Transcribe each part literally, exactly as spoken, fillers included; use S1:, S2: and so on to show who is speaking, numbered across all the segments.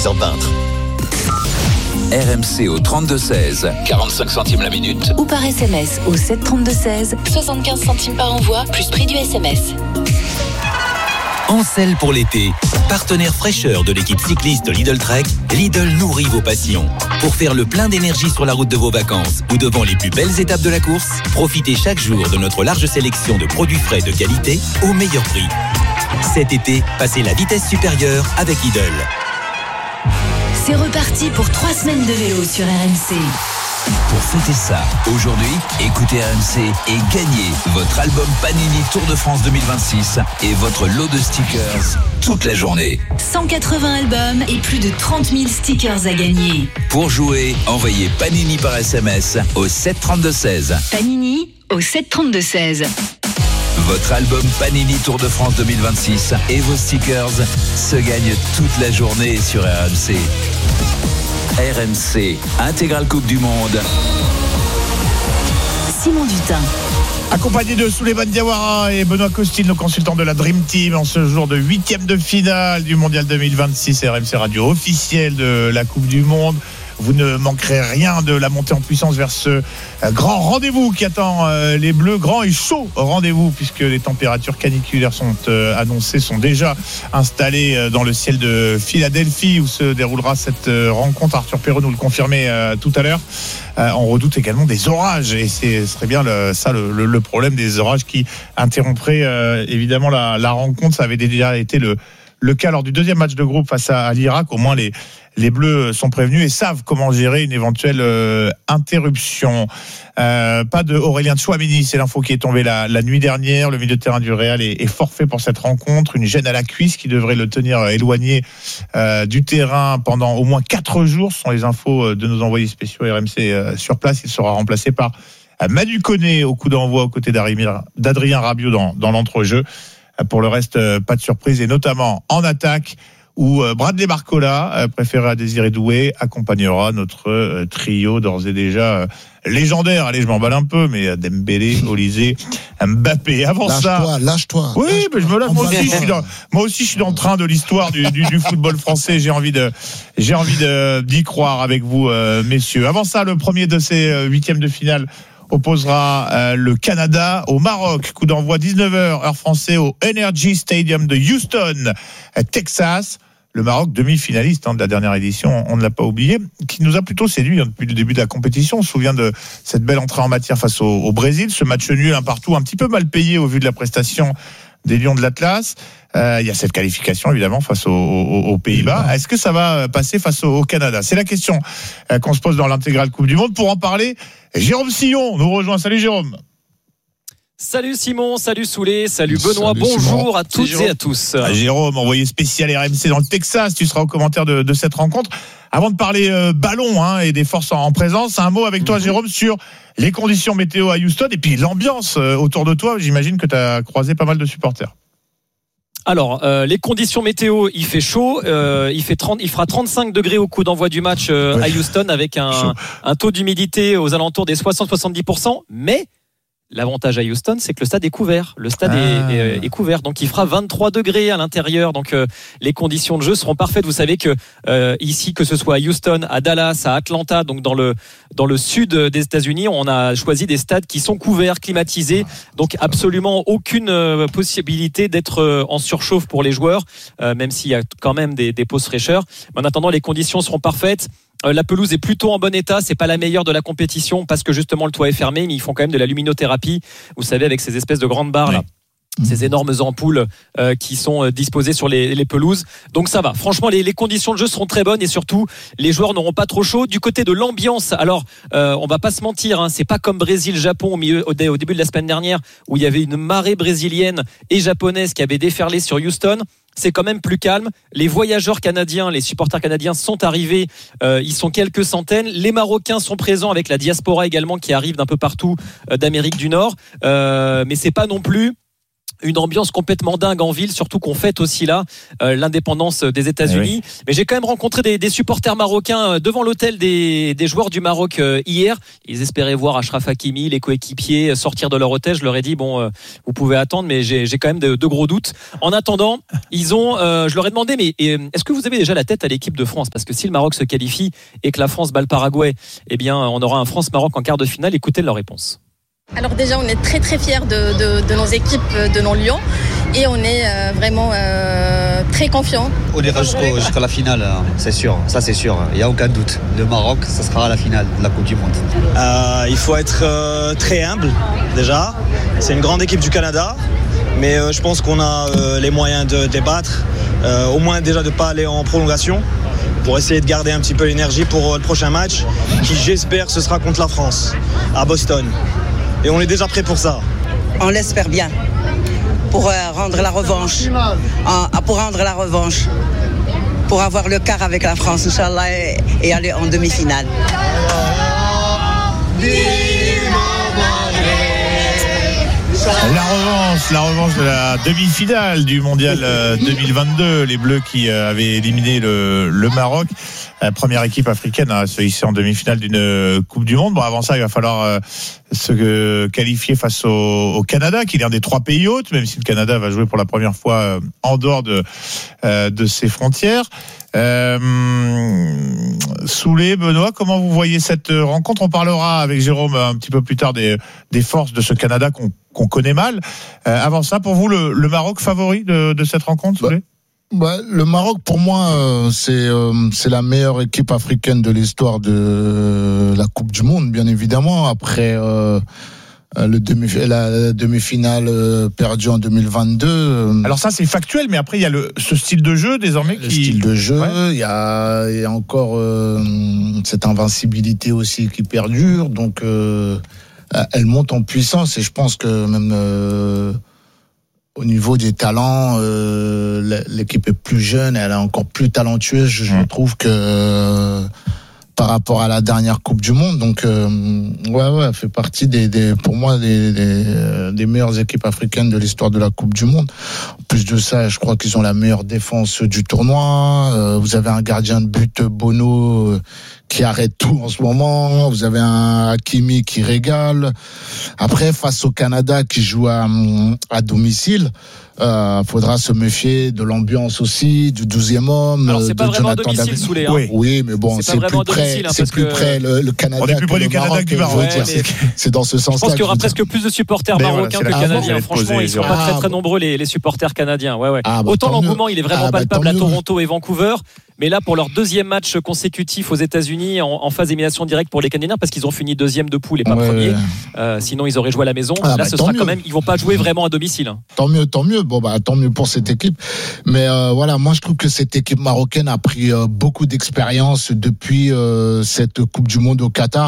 S1: sans peintre.
S2: R M C au trente-deux seize, quarante-cinq centimes la minute.
S3: Ou par S M S au sept trente-deux seize, soixante-quinze centimes par envoi, plus prix du S M S.
S2: Ancel pour l'été. Partenaire fraîcheur de l'équipe cycliste Lidl Trek, Lidl nourrit vos passions. Pour faire le plein d'énergie sur la route de vos vacances ou devant les plus belles étapes de la course, profitez chaque jour de notre large sélection de produits frais de qualité au meilleur prix. Cet été, passez la vitesse supérieure avec Lidl.
S3: C'est reparti pour trois semaines de vélo sur R M C.
S2: Pour fêter ça, aujourd'hui, écoutez R M C et gagnez votre album Panini Tour de France deux mille vingt-six et votre lot de stickers toute la journée.
S3: cent quatre-vingts albums et plus de trente mille stickers à gagner.
S2: Pour jouer, envoyez Panini par S M S au sept trente-deux seize.
S3: Panini au sept trente-deux seize.
S2: Votre album Panini Tour de France deux mille vingt-six et vos stickers se gagnent toute la journée sur R M C. R M C, intégrale Coupe du Monde.
S3: Simon Dutin.
S4: Accompagné de Souleymane Diawara et Benoît Costil, nos consultants de la Dream Team, en ce jour de huitième de finale du Mondial deux mille vingt-six, R M C Radio officielle de la Coupe du Monde. Vous ne manquerez rien de la montée en puissance vers ce grand rendez-vous qui attend les Bleus. Grand et chaud rendez-vous, puisque les températures caniculaires sont annoncées, sont déjà installées dans le ciel de Philadelphie, où se déroulera cette rencontre. Arthur Perrault nous le confirmait tout à l'heure. On redoute également des orages, et ce serait bien le, ça le, le, le problème des orages qui interrompraient évidemment la, la rencontre. Ça avait déjà été le Le cas lors du deuxième match de groupe face à, à l'Irak. Au moins les, les Bleus sont prévenus et savent comment gérer une éventuelle euh, interruption. Euh, pas de Aurélien Tchouaméni, c'est l'info qui est tombée la, la nuit dernière. Le milieu de terrain du Real est, est forfait pour cette rencontre. Une gêne à la cuisse qui devrait le tenir éloigné euh, du terrain pendant au moins quatre jours. Ce sont les infos de nos envoyés spéciaux R M C euh, sur place. Il sera remplacé par euh, Manu Koné au coup d'envoi aux côtés d'Adrien Rabiot dans, dans l'entrejeu. Pour le reste, pas de surprise, et notamment en attaque où Bradley Barcola, préféré à Désiré Doué, accompagnera notre trio d'ores et déjà légendaire. Allez, je m'emballe un peu, mais Dembélé, Olysée, Mbappé. Avant
S5: lâche
S4: ça,
S5: toi, lâche-toi.
S4: oui,
S5: lâche-toi.
S4: mais je me lâche. Moi aussi, je suis dans, moi aussi, je suis dans le train de l'histoire du, du, du football français. J'ai envie de, j'ai envie de, d'y croire avec vous, euh, messieurs. Avant ça, le premier de ces euh, huitièmes de finale opposera euh, le Canada au Maroc. Coup d'envoi dix-neuf heures heure française au Energy Stadium de Houston, Texas. Le Maroc, demi-finaliste hein, de la dernière édition, on ne l'a pas oublié, qui nous a plutôt séduit hein, depuis le début de la compétition. On se souvient de cette belle entrée en matière face au, au Brésil, ce match nul un partout, un petit peu mal payé au vu de la prestation des Lions de l'Atlas. Euh, il y a cette qualification évidemment face aux, aux, aux Pays-Bas. Est-ce que ça va passer face au, au Canada ? C'est la question euh, qu'on se pose dans l'intégrale Coupe du Monde. Pour en parler, Jérôme Sillon nous rejoint. Salut Jérôme.
S6: Salut Simon, salut Soulé, salut Benoît,
S5: salut
S6: bonjour
S5: Simon.
S6: à toutes et à tous.
S4: Ah, Jérôme, envoyé spécial R M C dans le Texas, tu seras au commentaire de, de cette rencontre. Avant de parler euh, ballon hein, et des forces en, en présence, un mot avec toi Jérôme sur les conditions météo à Houston et puis l'ambiance euh, autour de toi. J'imagine que tu as croisé pas mal de supporters.
S6: Alors, euh, les conditions météo, il fait chaud, euh, il fait trente, il fera trente-cinq degrés au coup d'envoi du match euh, à Houston avec un, un taux d'humidité aux alentours des soixante à soixante-dix pour cent, mais l'avantage à Houston, c'est que le stade est couvert. Le stade ah. est, est, est couvert, donc il fera vingt-trois degrés à l'intérieur. Donc euh, les conditions de jeu seront parfaites. Vous savez que euh, ici, que ce soit à Houston, à Dallas, à Atlanta, donc dans le dans le sud des États-Unis, on a choisi des stades qui sont couverts, climatisés. Donc absolument aucune euh, possibilité d'être euh, en surchauffe pour les joueurs, euh, même s'il y a quand même des, des pauses fraîcheurs. Mais en attendant, les conditions seront parfaites. La pelouse est plutôt en bon état, c'est pas la meilleure de la compétition parce que justement le toit est fermé, mais ils font quand même de la luminothérapie, vous savez, avec ces espèces de grandes barres là. Oui. Ces énormes ampoules euh, qui sont disposées sur les, les pelouses. Donc ça va. Franchement, les, les conditions de jeu seront très bonnes et surtout, les joueurs n'auront pas trop chaud. Du côté de l'ambiance, alors euh, on va pas se mentir, hein, c'est pas comme Brésil-Japon au, milieu, au, au début de la semaine dernière où il y avait une marée brésilienne et japonaise qui avait déferlé sur Houston. C'est quand même plus calme. Les voyageurs canadiens, les supporters canadiens sont arrivés. Euh, ils sont quelques centaines. Les Marocains sont présents avec la diaspora également qui arrive d'un peu partout euh, d'Amérique du Nord. Euh, mais c'est pas non plus une ambiance complètement dingue en ville, surtout qu'on fête aussi là euh, l'indépendance des États-Unis. Oui. Mais j'ai quand même rencontré des, des supporters marocains devant l'hôtel des, des joueurs du Maroc euh, hier. Ils espéraient voir Achraf Hakimi, les coéquipiers, sortir de leur hôtel. Je leur ai dit bon, euh, vous pouvez attendre, mais j'ai, j'ai quand même de, de gros doutes. En attendant, ils ont, euh, je leur ai demandé, mais est-ce que vous avez déjà la tête à l'équipe de France ? Parce que si le Maroc se qualifie et que la France bat le Paraguay, eh bien, on aura un France-Maroc en quart de finale. Écoutez leur réponse.
S1: Alors déjà, on est très très fiers de, de, de nos équipes, de nos lions, et on est euh, vraiment euh, très confiants.
S5: On ira jusqu'au, jusqu'à la finale, c'est sûr, ça c'est sûr, il n'y a aucun doute. Le Maroc, ça sera la finale de la Coupe du Monde.
S7: Euh, il faut être euh, très humble déjà, c'est une grande équipe du Canada, mais euh, je pense qu'on a euh, les moyens de, de les battre, euh, au moins déjà de ne pas aller en prolongation, pour essayer de garder un petit peu l'énergie pour le prochain match, qui j'espère ce sera contre la France, à Boston. Et on est déjà prêt pour ça.
S8: On l'espère bien. Pour euh, rendre la revanche. En, pour rendre la revanche. Pour avoir le quart avec la France, Inch'Allah, et, et aller en demi-finale.
S4: La revanche, la revanche de la demi-finale du Mondial deux mille vingt-deux. Les Bleus qui avaient éliminé le, le Maroc. La première équipe africaine à se hisser en demi-finale d'une Coupe du Monde. Bon, avant ça, il va falloir se qualifier face au, au Canada, qui est l'un des trois pays hôtes, même si le Canada va jouer pour la première fois en dehors de, de ses frontières. Euh, Soulé, Benoît, comment vous voyez cette rencontre ? On parlera avec Jérôme un petit peu plus tard des, des forces de ce Canada qu'on, qu'on connaît mal. Euh, avant ça, pour vous, le, le Maroc favori de, de cette rencontre, Soulé ?
S9: Bah, le Maroc, pour moi, euh, c'est euh, c'est la meilleure équipe africaine de l'histoire de la Coupe du Monde, bien évidemment. Après euh, le demi, la demi-finale euh, perdue en deux mille vingt-deux. Euh,
S4: Alors ça, c'est factuel, mais après il y a le, ce style de jeu désormais.
S9: Le
S4: qui...
S9: style de jeu,
S4: ouais.
S9: il y a, il y a encore euh, cette invincibilité aussi qui perdure. Donc, euh, elle monte en puissance et je pense que même euh, au niveau des talents, euh, l'équipe est plus jeune, elle est encore plus talentueuse. Je, je trouve que euh, par rapport à la dernière Coupe du Monde, donc euh, ouais, ouais, elle fait partie des, des pour moi des, des, des meilleures équipes africaines de l'histoire de la Coupe du Monde. En plus de ça, je crois qu'ils ont la meilleure défense du tournoi. Euh, vous avez un gardien de but, Bono, euh, qui arrête tout en ce moment. Vous avez un Hakimi qui régale. Après, face au Canada qui joue à, à domicile, euh, faudra se méfier de l'ambiance aussi, du douzième homme.
S6: Alors, c'est pas
S9: de
S6: vraiment
S9: Jonathan
S6: à domicile,
S9: David.
S6: Soulé, hein.
S9: Oui. oui, mais bon,
S6: c'est,
S9: c'est
S6: plus
S9: près,
S6: hein,
S9: c'est plus
S6: que...
S9: près le, le Canada.
S4: On est plus près du Canada que du Maroc.
S6: Ouais,
S9: c'est, c'est dans ce sens-là.
S6: Je pense qu'il y aura
S9: que
S6: presque plus de supporters
S4: mais
S6: marocains
S4: voilà,
S6: que canadiens.
S4: ah,
S6: Franchement, ils sont
S4: ah,
S6: pas très très
S9: bon.
S6: nombreux les, les supporters canadiens. Ouais, ouais.
S9: Ah, bah,
S6: Autant l'engouement,
S9: mieux.
S6: il est vraiment
S9: ah, bah,
S6: palpable à
S9: mieux.
S6: Toronto et Vancouver. Mais là, pour leur deuxième match consécutif aux États-Unis en, en phase d'élimination directe pour les Canadiens, parce qu'ils ont fini deuxième de poule et pas
S9: ouais,
S6: premier.
S9: Ouais.
S6: Euh, sinon, ils auraient joué à la maison.
S9: Ah,
S6: là,
S9: bah,
S6: ce sera
S9: mieux.
S6: quand même. Ils vont pas jouer vraiment à domicile.
S9: Tant mieux, tant mieux. Bon, bah, tant mieux pour cette équipe. Mais euh, voilà, moi, je trouve que cette équipe marocaine a pris euh, beaucoup d'expérience depuis euh, cette Coupe du Monde au Qatar.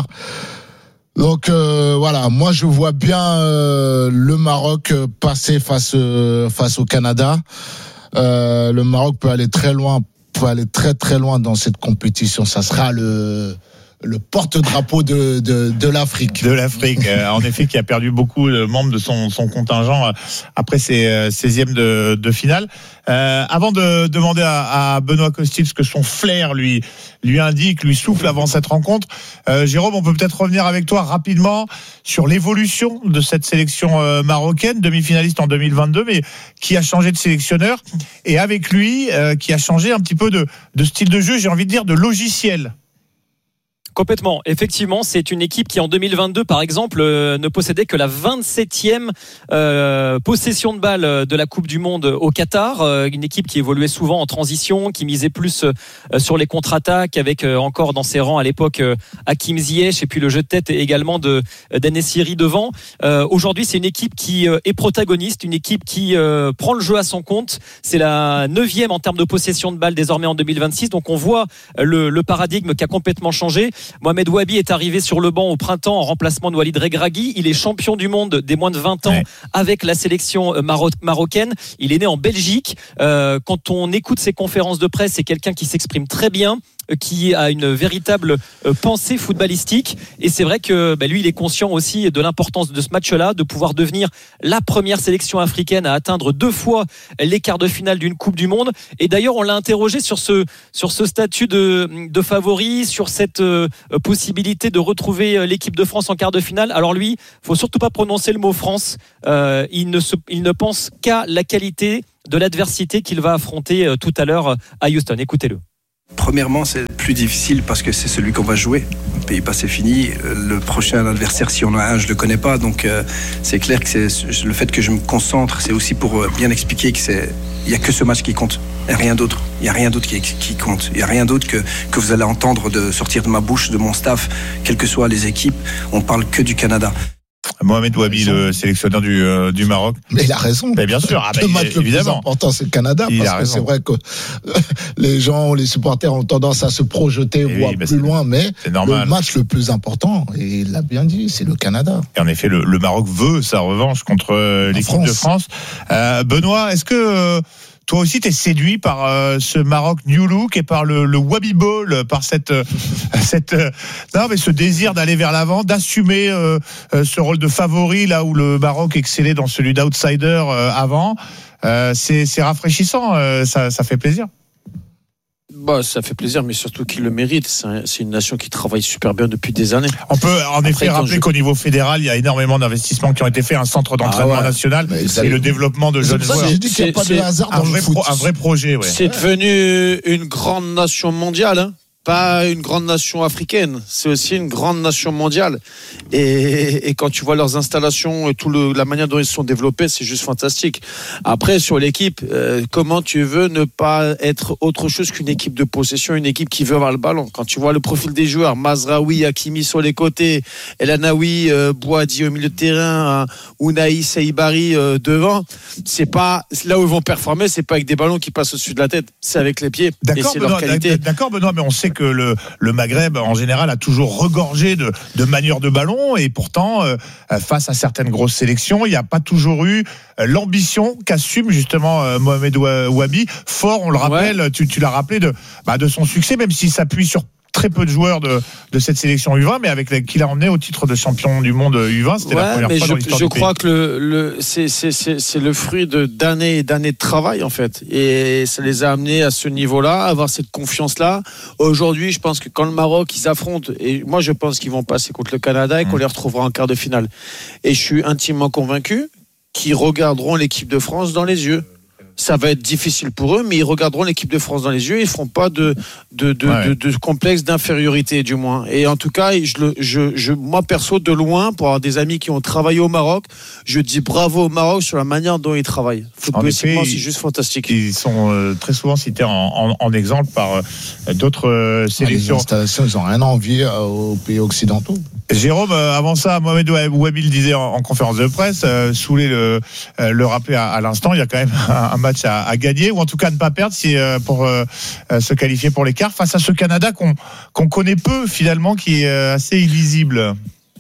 S9: Donc euh, voilà, moi je vois bien euh, le Maroc passer face euh, face au Canada. Euh, le Maroc peut aller très loin, peut aller très très loin dans cette compétition. Ça sera le le porte-drapeau de, de, de l'Afrique.
S4: De l'Afrique, euh, en effet, qui a perdu beaucoup de membres de son, son contingent euh, après ses euh, seizièmes de, de finale. Euh, avant de demander à, à Benoît Costil ce que son flair lui, lui indique, lui souffle avant cette rencontre, euh, Jérôme, on peut peut-être revenir avec toi rapidement sur l'évolution de cette sélection euh, marocaine, demi-finaliste en deux mille vingt-deux, mais qui a changé de sélectionneur, et avec lui, euh, qui a changé un petit peu de, de style de jeu, j'ai envie de dire de logiciel.
S6: Complètement. Effectivement, c'est une équipe qui en deux mille vingt-deux, par exemple, euh, ne possédait que la vingt-septième euh, possession de balle de la Coupe du Monde au Qatar. Euh, une équipe qui évoluait souvent en transition, qui misait plus euh, sur les contre-attaques, avec euh, encore dans ses rangs à l'époque euh, Hakim Ziyech et puis le jeu de tête également de d'En-Nesyri devant. Euh, aujourd'hui, c'est une équipe qui euh, est protagoniste, une équipe qui euh, prend le jeu à son compte. C'est la neuvième en termes de possession de balle désormais en deux mille vingt-six. Donc on voit le, le paradigme qui a complètement changé. Mohamed Wabi est arrivé sur le banc au printemps en remplacement de Walid Regragui. Il est champion du monde des moins de vingt ans ouais. avec la sélection maro- marocaine. Il est né en Belgique. Euh, quand on écoute ses conférences de presse, c'est quelqu'un qui s'exprime très bien. qui a une véritable pensée footballistique. Et c'est vrai que bah, lui, il est conscient aussi de l'importance de ce match-là, de pouvoir devenir la première sélection africaine à atteindre deux fois les quarts de finale d'une Coupe du Monde. Et d'ailleurs, on l'a interrogé sur ce, sur ce statut de, de favori, sur cette euh, possibilité de retrouver l'équipe de France en quart de finale. Alors lui, il faut surtout pas prononcer le mot France. Euh, il, ne se, il ne pense qu'à la qualité de l'adversité qu'il va affronter euh, tout à l'heure à Houston. Écoutez-le.
S10: Premièrement, c'est plus difficile parce que c'est celui qu'on va jouer. Le Pays-Bas, c'est fini. Le prochain adversaire, si on en a un, je le connais pas. Donc, euh, c'est clair que c'est le fait que je me concentre, c'est aussi pour bien expliquer que c'est, il y a que ce match qui compte. Et rien d'autre. Il y a rien d'autre qui, qui compte. Il y a rien d'autre que que vous allez entendre de sortir de ma bouche, de mon staff, quelles que soient les équipes. On parle que du Canada.
S4: Mohamed Ouabi, le sélectionneur du, euh, du Maroc.
S9: Mais il a raison.
S4: Mais bien sûr. Ah bah,
S9: le match le
S4: évidemment.
S9: plus important, c'est le Canada.
S4: Il
S9: parce que c'est vrai que les gens, les supporters ont tendance à se projeter, et voire oui, plus loin. Mais le match le plus important, et il l'a bien dit, c'est le Canada.
S4: Et en effet, le, le Maroc veut sa revanche contre euh, l'équipe France. de France. Euh, Benoît, est-ce que... Euh, toi aussi, t'es séduit par euh, ce Maroc New Look et par le, le Wabi Ball, par cette, euh, cette, euh, non mais ce désir d'aller vers l'avant, d'assumer euh, euh, ce rôle de favori là où le Maroc excellait dans celui d'outsider euh, avant. Euh, c'est, c'est rafraîchissant, euh, ça, ça fait plaisir.
S11: Bah, ça fait plaisir, mais surtout qu'il le mérite. C'est, un, c'est une nation qui travaille super bien depuis des années.
S4: On peut en Après, effet rappeler je... qu'au niveau fédéral, il y a énormément d'investissements qui ont été faits, un centre d'entraînement ah ouais. national et ça, le développement de jeunes joueurs.
S9: J'ai dit qu'il n'y a pas de hasard dans
S4: un vrai,
S9: le foot.
S4: Pro, un vrai projet. Ouais.
S11: C'est devenu une grande nation mondiale, hein. Pas une grande nation africaine, c'est aussi une grande nation mondiale. Et, et quand tu vois leurs installations et tout le, la manière dont ils se sont développés, c'est juste fantastique. Après, sur l'équipe, euh, comment tu veux ne pas être autre chose qu'une équipe de possession, une équipe qui veut avoir le ballon. Quand tu vois le profil des joueurs, Mazraoui, Hakimi sur les côtés, El Anaoui, euh, Bouhaddi au milieu de terrain, euh, Ounaï, Saïbari euh, devant, c'est pas là où ils vont performer, c'est pas avec des ballons qui passent au-dessus de la tête, c'est avec les pieds.
S4: D'accord,
S11: et c'est
S4: Benoît,
S11: leur qualité.
S4: D'accord, Benoît, mais on sait que que le, le Maghreb en général a toujours regorgé de, de manières de ballon et pourtant euh, face à certaines grosses sélections il n'y a pas toujours eu l'ambition qu'assume justement euh, Mohamed Ouabi, fort on le rappelle, ouais. tu, tu l'as rappelé de, bah, de son succès même s'il s'appuie sur très peu de joueurs de, de cette sélection U vingt, mais avec la, qui l'a emmené au titre de champion du monde U vingt, c'était ouais, la première
S11: mais
S4: fois
S11: je,
S4: dans l'histoire
S11: je
S4: du
S11: crois
S4: pays.
S11: que le, le, c'est, c'est, c'est, c'est le fruit de, d'années et d'années de travail en fait, et ça les a amenés à ce niveau-là, à avoir cette confiance-là. Aujourd'hui, je pense que quand le Maroc, ils affrontent, et moi je pense qu'ils vont passer contre le Canada et qu'on mmh. les retrouvera en quart de finale. Et je suis intimement convaincu qu'ils regarderont l'équipe de France dans les yeux. Ça va être difficile pour eux, mais ils regarderont l'équipe de France dans les yeux. Ils ne feront pas de, de, de, ouais. de, de complexe d'infériorité, du moins. Et en tout cas, je, je, je, moi, perso, de loin, pour avoir des amis qui ont travaillé au Maroc, je dis bravo au Maroc sur la manière dont ils travaillent. Footballistiquement, c'est juste fantastique.
S4: Ils sont euh, très souvent cités en, en, en exemple par euh, d'autres euh, sélections.
S9: Les installations, ils n'ont rien à envier euh, aux pays occidentaux.
S4: Jérôme, avant ça, Mohamed Ouabi le disait en, en conférence de presse, euh, Soulé le, euh, le rappelait à, à l'instant, il y a quand même un, un match à, à gagner, ou en tout cas à ne pas perdre si, euh, pour euh, se qualifier pour les quarts, face à ce Canada qu'on, qu'on connaît peu finalement, qui est assez illisible.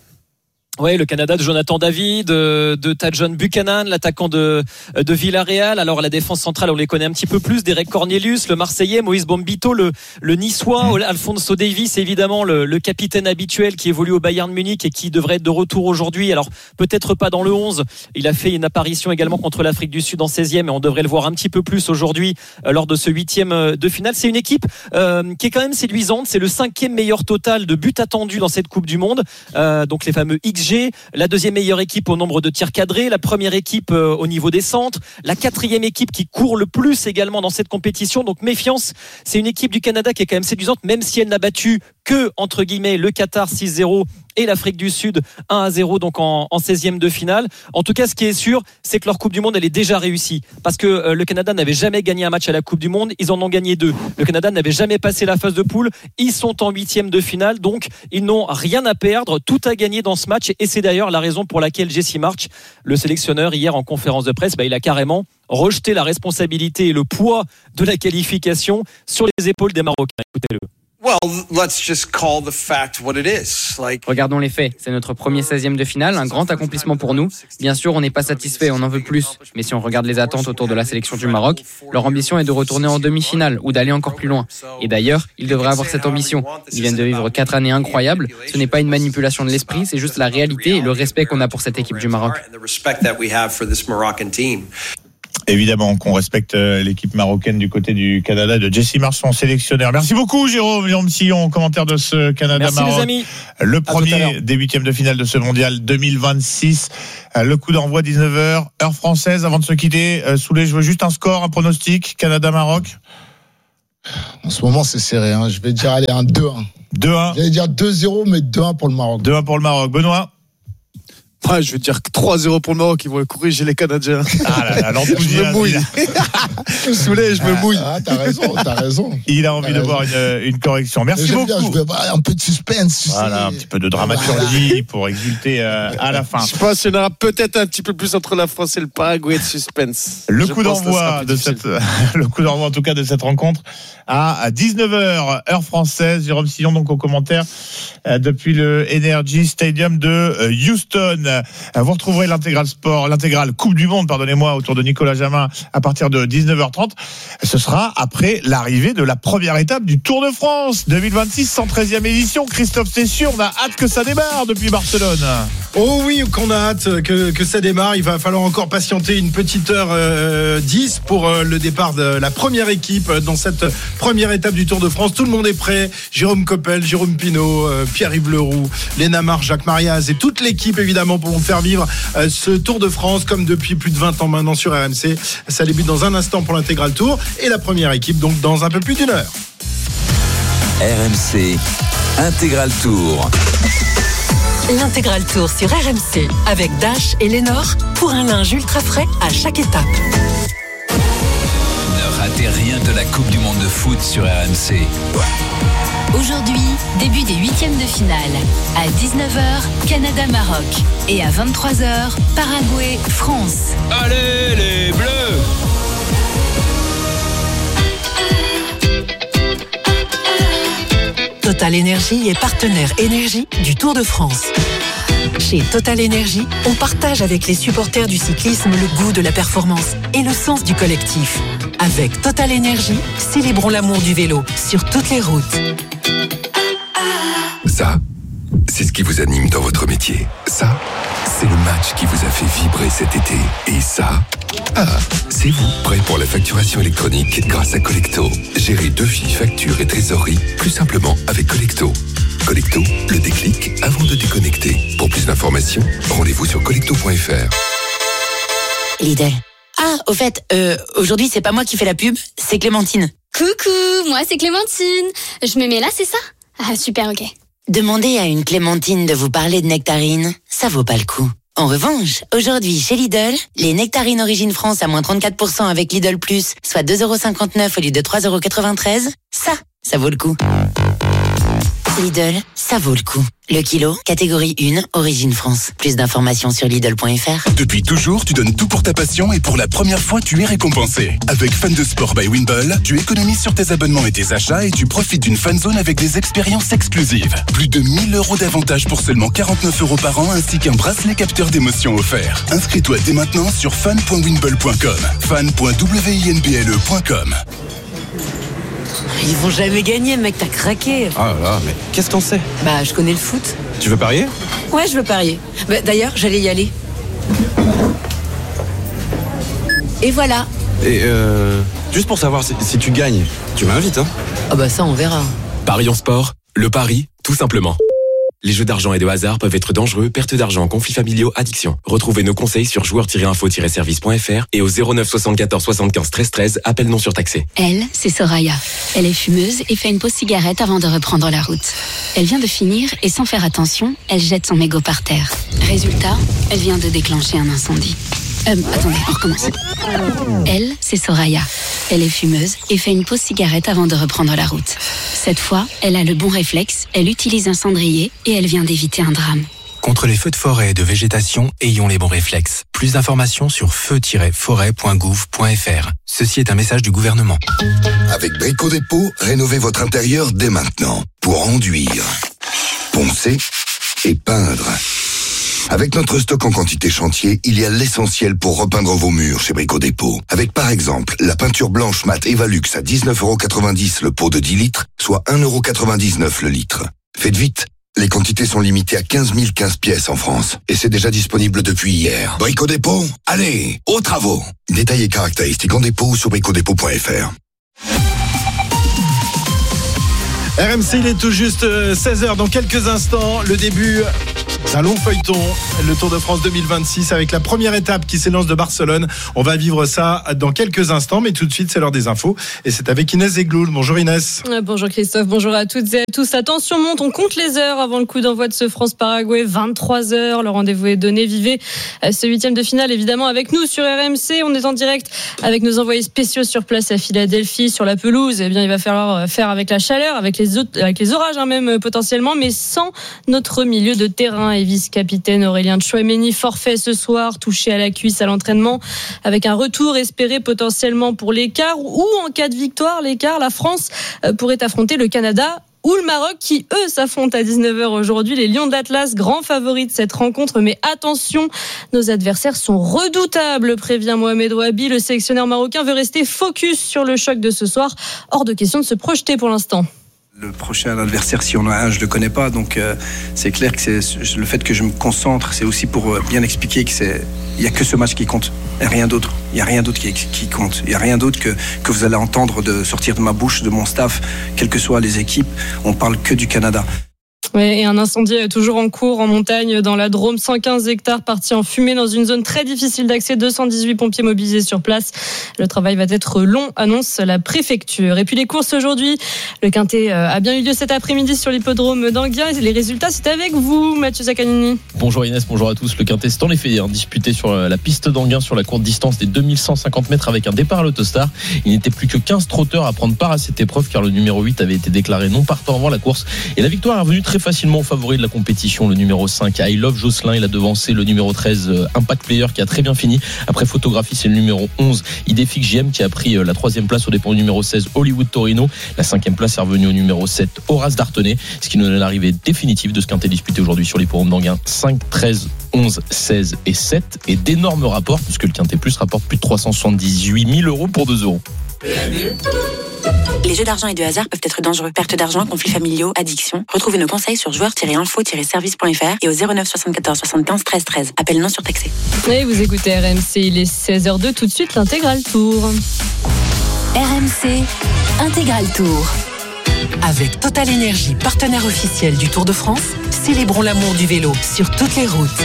S6: Oui, le Canada de Jonathan David, de, de Tajon Buchanan, l'attaquant de, de Villarreal. Alors, la défense centrale, on les connaît un petit peu plus. Derek Cornelius, le Marseillais, Moïse Bombito, le, le Niçois, Alphonso Davies, évidemment, le, le capitaine habituel qui évolue au Bayern Munich et qui devrait être de retour aujourd'hui. Alors, peut-être pas dans le onze. Il a fait une apparition également contre l'Afrique du Sud en seizième et on devrait le voir un petit peu plus aujourd'hui euh, lors de ce huitième de finale. C'est une équipe euh, qui est quand même séduisante. C'est le cinquième meilleur total de buts attendus dans cette Coupe du Monde. Euh, donc, les fameux X G. La deuxième meilleure équipe au nombre de tirs cadrés, la première équipe euh, au niveau des centres, la quatrième équipe qui court le plus également dans cette compétition. Donc méfiance, c'est une équipe du Canada qui est quand même séduisante, même si elle n'a battu que, entre guillemets, le Qatar six zéro et l'Afrique du Sud un à zéro, donc en, en seizième de finale. En tout cas, ce qui est sûr, c'est que leur Coupe du Monde, elle est déjà réussie. Parce que euh, le Canada n'avait jamais gagné un match à la Coupe du Monde, ils en ont gagné deux. Le Canada n'avait jamais passé la phase de poule, ils sont en huitième de finale, donc ils n'ont rien à perdre, tout à gagner dans ce match. Et c'est d'ailleurs la raison pour laquelle Jesse Marsch, le sélectionneur, hier en conférence de presse, bah, il a carrément rejeté la responsabilité et le poids de la qualification sur les épaules des Marocains. Écoutez-le.
S12: Regardons les faits. C'est notre premier seizième de finale, un grand accomplissement pour nous. Bien sûr, on n'est pas satisfait, on en veut plus. Mais si on regarde les attentes autour de la sélection du Maroc, leur ambition est de retourner en demi-finale ou d'aller encore plus loin. Et d'ailleurs, ils devraient avoir cette ambition. Ils viennent de vivre quatre années incroyables. Ce n'est pas une manipulation de l'esprit, c'est juste la réalité et le respect qu'on a pour cette équipe du Maroc.
S4: Évidemment qu'on respecte l'équipe marocaine du côté du Canada de Jesse Marsh, son sélectionneur. Merci beaucoup Jérôme, Jérôme Sillon, commentaire de ce Canada-Maroc.
S6: Merci les amis.
S4: Le premier des huitièmes de finale de ce mondial deux mille vingt-six. Le coup d'envoi dix-neuf heures, heure française. Avant de se quitter, Souley, je veux juste un score, un pronostic, Canada-Maroc.
S9: En ce moment c'est serré, hein. Je vais dire allez un deux un.
S4: deux un.
S9: J'allais dire deux zéro mais deux un pour le Maroc.
S4: deux un pour le Maroc. Benoît?
S11: Ouais, je veux dire trois zéro pour le Maroc, ils vont corriger les Canadiens.
S4: Ah là là, l'enthousiasme.
S11: Je me mouille. Je suis saoulé, je me mouille.
S9: Ah, t'as raison, t'as raison.
S4: Il a envie
S9: t'as
S4: de
S9: raison.
S4: voir une, une correction. Merci beaucoup.
S9: Bien, je veux avoir un peu de suspense.
S4: Voilà, un petit peu de dramaturgie voilà. Pour exulter euh, à la fin.
S11: Je pense qu'il y en aura peut-être un petit peu plus entre la France et le Paraguay de suspense.
S4: Le
S11: je
S4: coup d'envoi de cette, le coup d'envoi en tout cas de cette rencontre à dix-neuf heures, heure française. Jérôme Sillon donc au commentaire euh, depuis le Energy Stadium de euh, Houston. Euh, vous retrouverez l'intégrale sport, l'intégrale Coupe du Monde, pardonnez-moi, autour de Nicolas Jamin à partir de dix-neuf heures trente. Ce sera après l'arrivée de la première étape du Tour de France deux mille vingt-six, cent treizième édition. Christophe Cessieux, on a hâte que ça démarre depuis Barcelone.
S13: Oh oui, qu'on a hâte que, que ça démarre. Il va falloir encore patienter une petite heure euh, dix pour euh, le départ de la première équipe dans cette première étape du Tour de France. Tout le monde est prêt. Jérôme Coppel, Jérôme Pinault, euh, Pierre-Yves Leroux, Léna Marche, Jacques Mariaz et toute l'équipe évidemment pour vous faire vivre euh, ce Tour de France comme depuis plus de vingt ans maintenant sur R M C. Ça débute dans un instant pour l'intégral Tour et la première équipe donc dans un peu plus d'une heure.
S2: R M C Intégral Tour.
S14: L'intégral Tour sur R M C avec Dash et Lénore pour un linge ultra frais à chaque étape.
S2: Ne ratez rien de la Coupe du Monde de foot sur R M C.
S3: Aujourd'hui, début des huitièmes de finale. À dix-neuf heures, Canada-Maroc. Et à vingt-trois heures, Paraguay-France.
S2: Allez les Bleus!
S14: Total Énergie est partenaire énergie du Tour de France. Chez Total Énergie, on partage avec les supporters du cyclisme le goût de la performance et le sens du collectif. Avec Total Énergie, célébrons l'amour du vélo sur toutes les routes.
S15: Ça, c'est ce qui vous anime dans votre métier. Ça, c'est le match qui vous a fait vibrer cet été. Et ça, ah, c'est vous, prêt pour la facturation électronique grâce à Collecto. Gérez devis, factures et trésorerie plus simplement avec Collecto. Collecto, le déclic avant de déconnecter. Pour plus d'informations, rendez-vous sur collecto point f r.
S16: Lidl. Ah, au fait, euh, aujourd'hui, c'est pas moi qui fais la pub, c'est Clémentine.
S17: Coucou, moi c'est Clémentine. Je me mets là, c'est ça? Ah, super, ok.
S16: Demandez à une Clémentine de vous parler de nectarines, ça vaut pas le coup. En revanche, aujourd'hui, chez Lidl, les nectarines Origine France à moins trente-quatre pour cent avec Lidl Plus, soit deux euros cinquante-neuf au lieu de trois euros quatre-vingt-treize, ça, ça vaut le coup. Lidl, ça vaut le coup. Le kilo, catégorie un, Origine France. Plus d'informations sur Lidl point f r.
S15: Depuis toujours, tu donnes tout pour ta passion et pour la première fois, tu es récompensé. Avec Fan de Sport by Winball, tu économises sur tes abonnements et tes achats et tu profites d'une fan zone avec des expériences exclusives. Plus de mille euros d'avantages pour seulement quarante-neuf euros par an ainsi qu'un bracelet capteur d'émotion offert. Inscris-toi dès maintenant sur fan point winball point com. fan point winball point com.
S14: Ils vont jamais gagner, mec, t'as craqué.
S18: Ah là là, mais qu'est-ce que t'en sais?
S14: Bah, je connais le foot.
S18: Tu veux parier?
S14: Ouais, je veux parier. Bah, d'ailleurs, j'allais y aller. Et voilà.
S18: Et euh... juste pour savoir si, si tu gagnes, tu m'invites, hein?
S14: Ah bah ça, on verra.
S19: Parions sport, le pari, tout simplement. Les jeux d'argent et de hasard peuvent être dangereux, perte d'argent, conflits familiaux, addiction. Retrouvez nos conseils sur joueurs tiret info tiret service point f r et au zéro neuf soixante-quatorze soixante-quinze treize treize, appel non surtaxé.
S17: Elle, c'est Soraya. Elle est fumeuse et fait une pause cigarette avant de reprendre la route. Elle vient de finir et sans faire attention, elle jette son mégot par terre. Résultat, elle vient de déclencher un incendie. Euh, attendez, on recommence. Elle, c'est Soraya. Elle est fumeuse et fait une pause cigarette avant de reprendre la route. Cette fois, elle a le bon réflexe, elle utilise un cendrier et elle vient d'éviter un drame.
S20: Contre les feux de forêt et de végétation, ayons les bons réflexes. Plus d'informations sur feu tiret forêt point gouv point f r. Ceci est un message du gouvernement.
S15: Avec Brico Dépôt, rénovez votre intérieur dès maintenant pour enduire, poncer et peindre. Avec notre stock en quantité chantier, il y a l'essentiel pour repeindre vos murs chez Brico Dépôt. Avec par exemple la peinture blanche mat Evalux à dix-neuf euros quatre-vingt-dix le pot de dix litres, soit un euro quatre-vingt-dix-neuf le litre. Faites vite, les quantités sont limitées à quinze mille quinze pièces en France. Et c'est déjà disponible depuis hier. Brico Dépôt, allez, aux travaux. Détails et caractéristiques en dépôt ou sur brico dépôt point f r.
S13: R M C, il est tout juste seize heures. Dans quelques instants, le début d'un long feuilleton, le Tour de France deux mille vingt-six, avec la première étape qui s'élance de Barcelone. On va vivre ça dans quelques instants, mais tout de suite, c'est l'heure des infos. Et c'est avec Inès Zegloul. Bonjour Inès.
S21: Bonjour Christophe, bonjour à toutes et à tous. Attention, monte, on compte les heures avant le coup d'envoi de ce France-Paraguay. vingt-trois heures, le rendez-vous est donné. Vivez ce huitième de finale, évidemment, avec nous sur R M C. On est en direct avec nos envoyés spéciaux sur place à Philadelphie, sur la pelouse. Eh bien, il va falloir faire avec la chaleur, avec les, autres, avec les orages hein, même potentiellement, mais sans notre milieu de terrain. Et vice-capitaine Aurélien Tchouaméni, forfait ce soir, touché à la cuisse à l'entraînement, avec un retour espéré potentiellement pour l'écart, ou en cas de victoire, l'écart, la France pourrait affronter le Canada ou le Maroc qui, eux, s'affrontent à dix-neuf heures aujourd'hui. Les Lions d'Atlas, grands favoris de cette rencontre, mais attention, nos adversaires sont redoutables, prévient Mohamed Ouabi. Le sélectionneur marocain veut rester focus sur le choc de ce soir. Hors de question de se projeter pour l'instant.
S10: Le prochain adversaire, si on en a un, je le connais pas, donc euh, c'est clair que c'est le fait que je me concentre, c'est aussi pour euh, bien expliquer que c'est, il y a que ce match qui compte, et rien d'autre. Il y a rien d'autre qui, qui compte. Il y a rien d'autre que que vous allez entendre de sortir de ma bouche, de mon staff, quelles que soient les équipes. On parle que du Canada.
S21: Ouais, et un incendie est toujours en cours en montagne dans la Drôme. cent quinze hectares partis en fumée dans une zone très difficile d'accès. deux cent dix-huit pompiers mobilisés sur place. Le travail va être long, annonce la préfecture. Et puis les courses aujourd'hui. Le Quintet a bien eu lieu cet après-midi sur l'hippodrome d'Anguien. Les résultats, c'est avec vous, Mathieu Zaccanini.
S22: Bonjour Inès, bonjour à tous. Le Quintet, c'est en effet hein, disputé sur la piste d'Anguien sur la courte distance des deux mille cent cinquante mètres avec un départ à l'Autostar. Il n'était plus que quinze trotteurs à prendre part à cette épreuve car le numéro huit avait été déclaré non partant avant la course. Et la victoire est revenue très facilement au favori de la compétition, le numéro cinq I Love Jocelyn. Il a devancé le numéro treize Impact Player qui a très bien fini. Après Photographie, c'est le numéro onze Idéfix J M qui a pris la troisième place au dépend du numéro seize Hollywood Torino. La cinquième place est revenue au numéro sept Horace Dartenay, ce qui nous donne l'arrivée définitive de ce Quintet disputé aujourd'hui sur l'hippodrome d'Anguien. cinq, treize, onze, seize et sept, et d'énormes rapports puisque le Quintet Plus rapporte plus de trois cent soixante-dix-huit mille euros pour deux euros.
S23: Les jeux d'argent et de hasard peuvent être dangereux. Perte d'argent, conflits familiaux, addiction. Retrouvez nos conseils sur joueurs tiret info tiret service point f r et au zéro neuf soixante-quatorze soixante-quinze treize treize. Appel non surtaxé.
S21: Et vous écoutez R M C, il est seize heures deux, tout de suite l'intégral tour.
S3: R M C Intégral Tour.
S14: Avec Total Énergie, partenaire officiel du Tour de France, célébrons l'amour du vélo sur toutes les routes.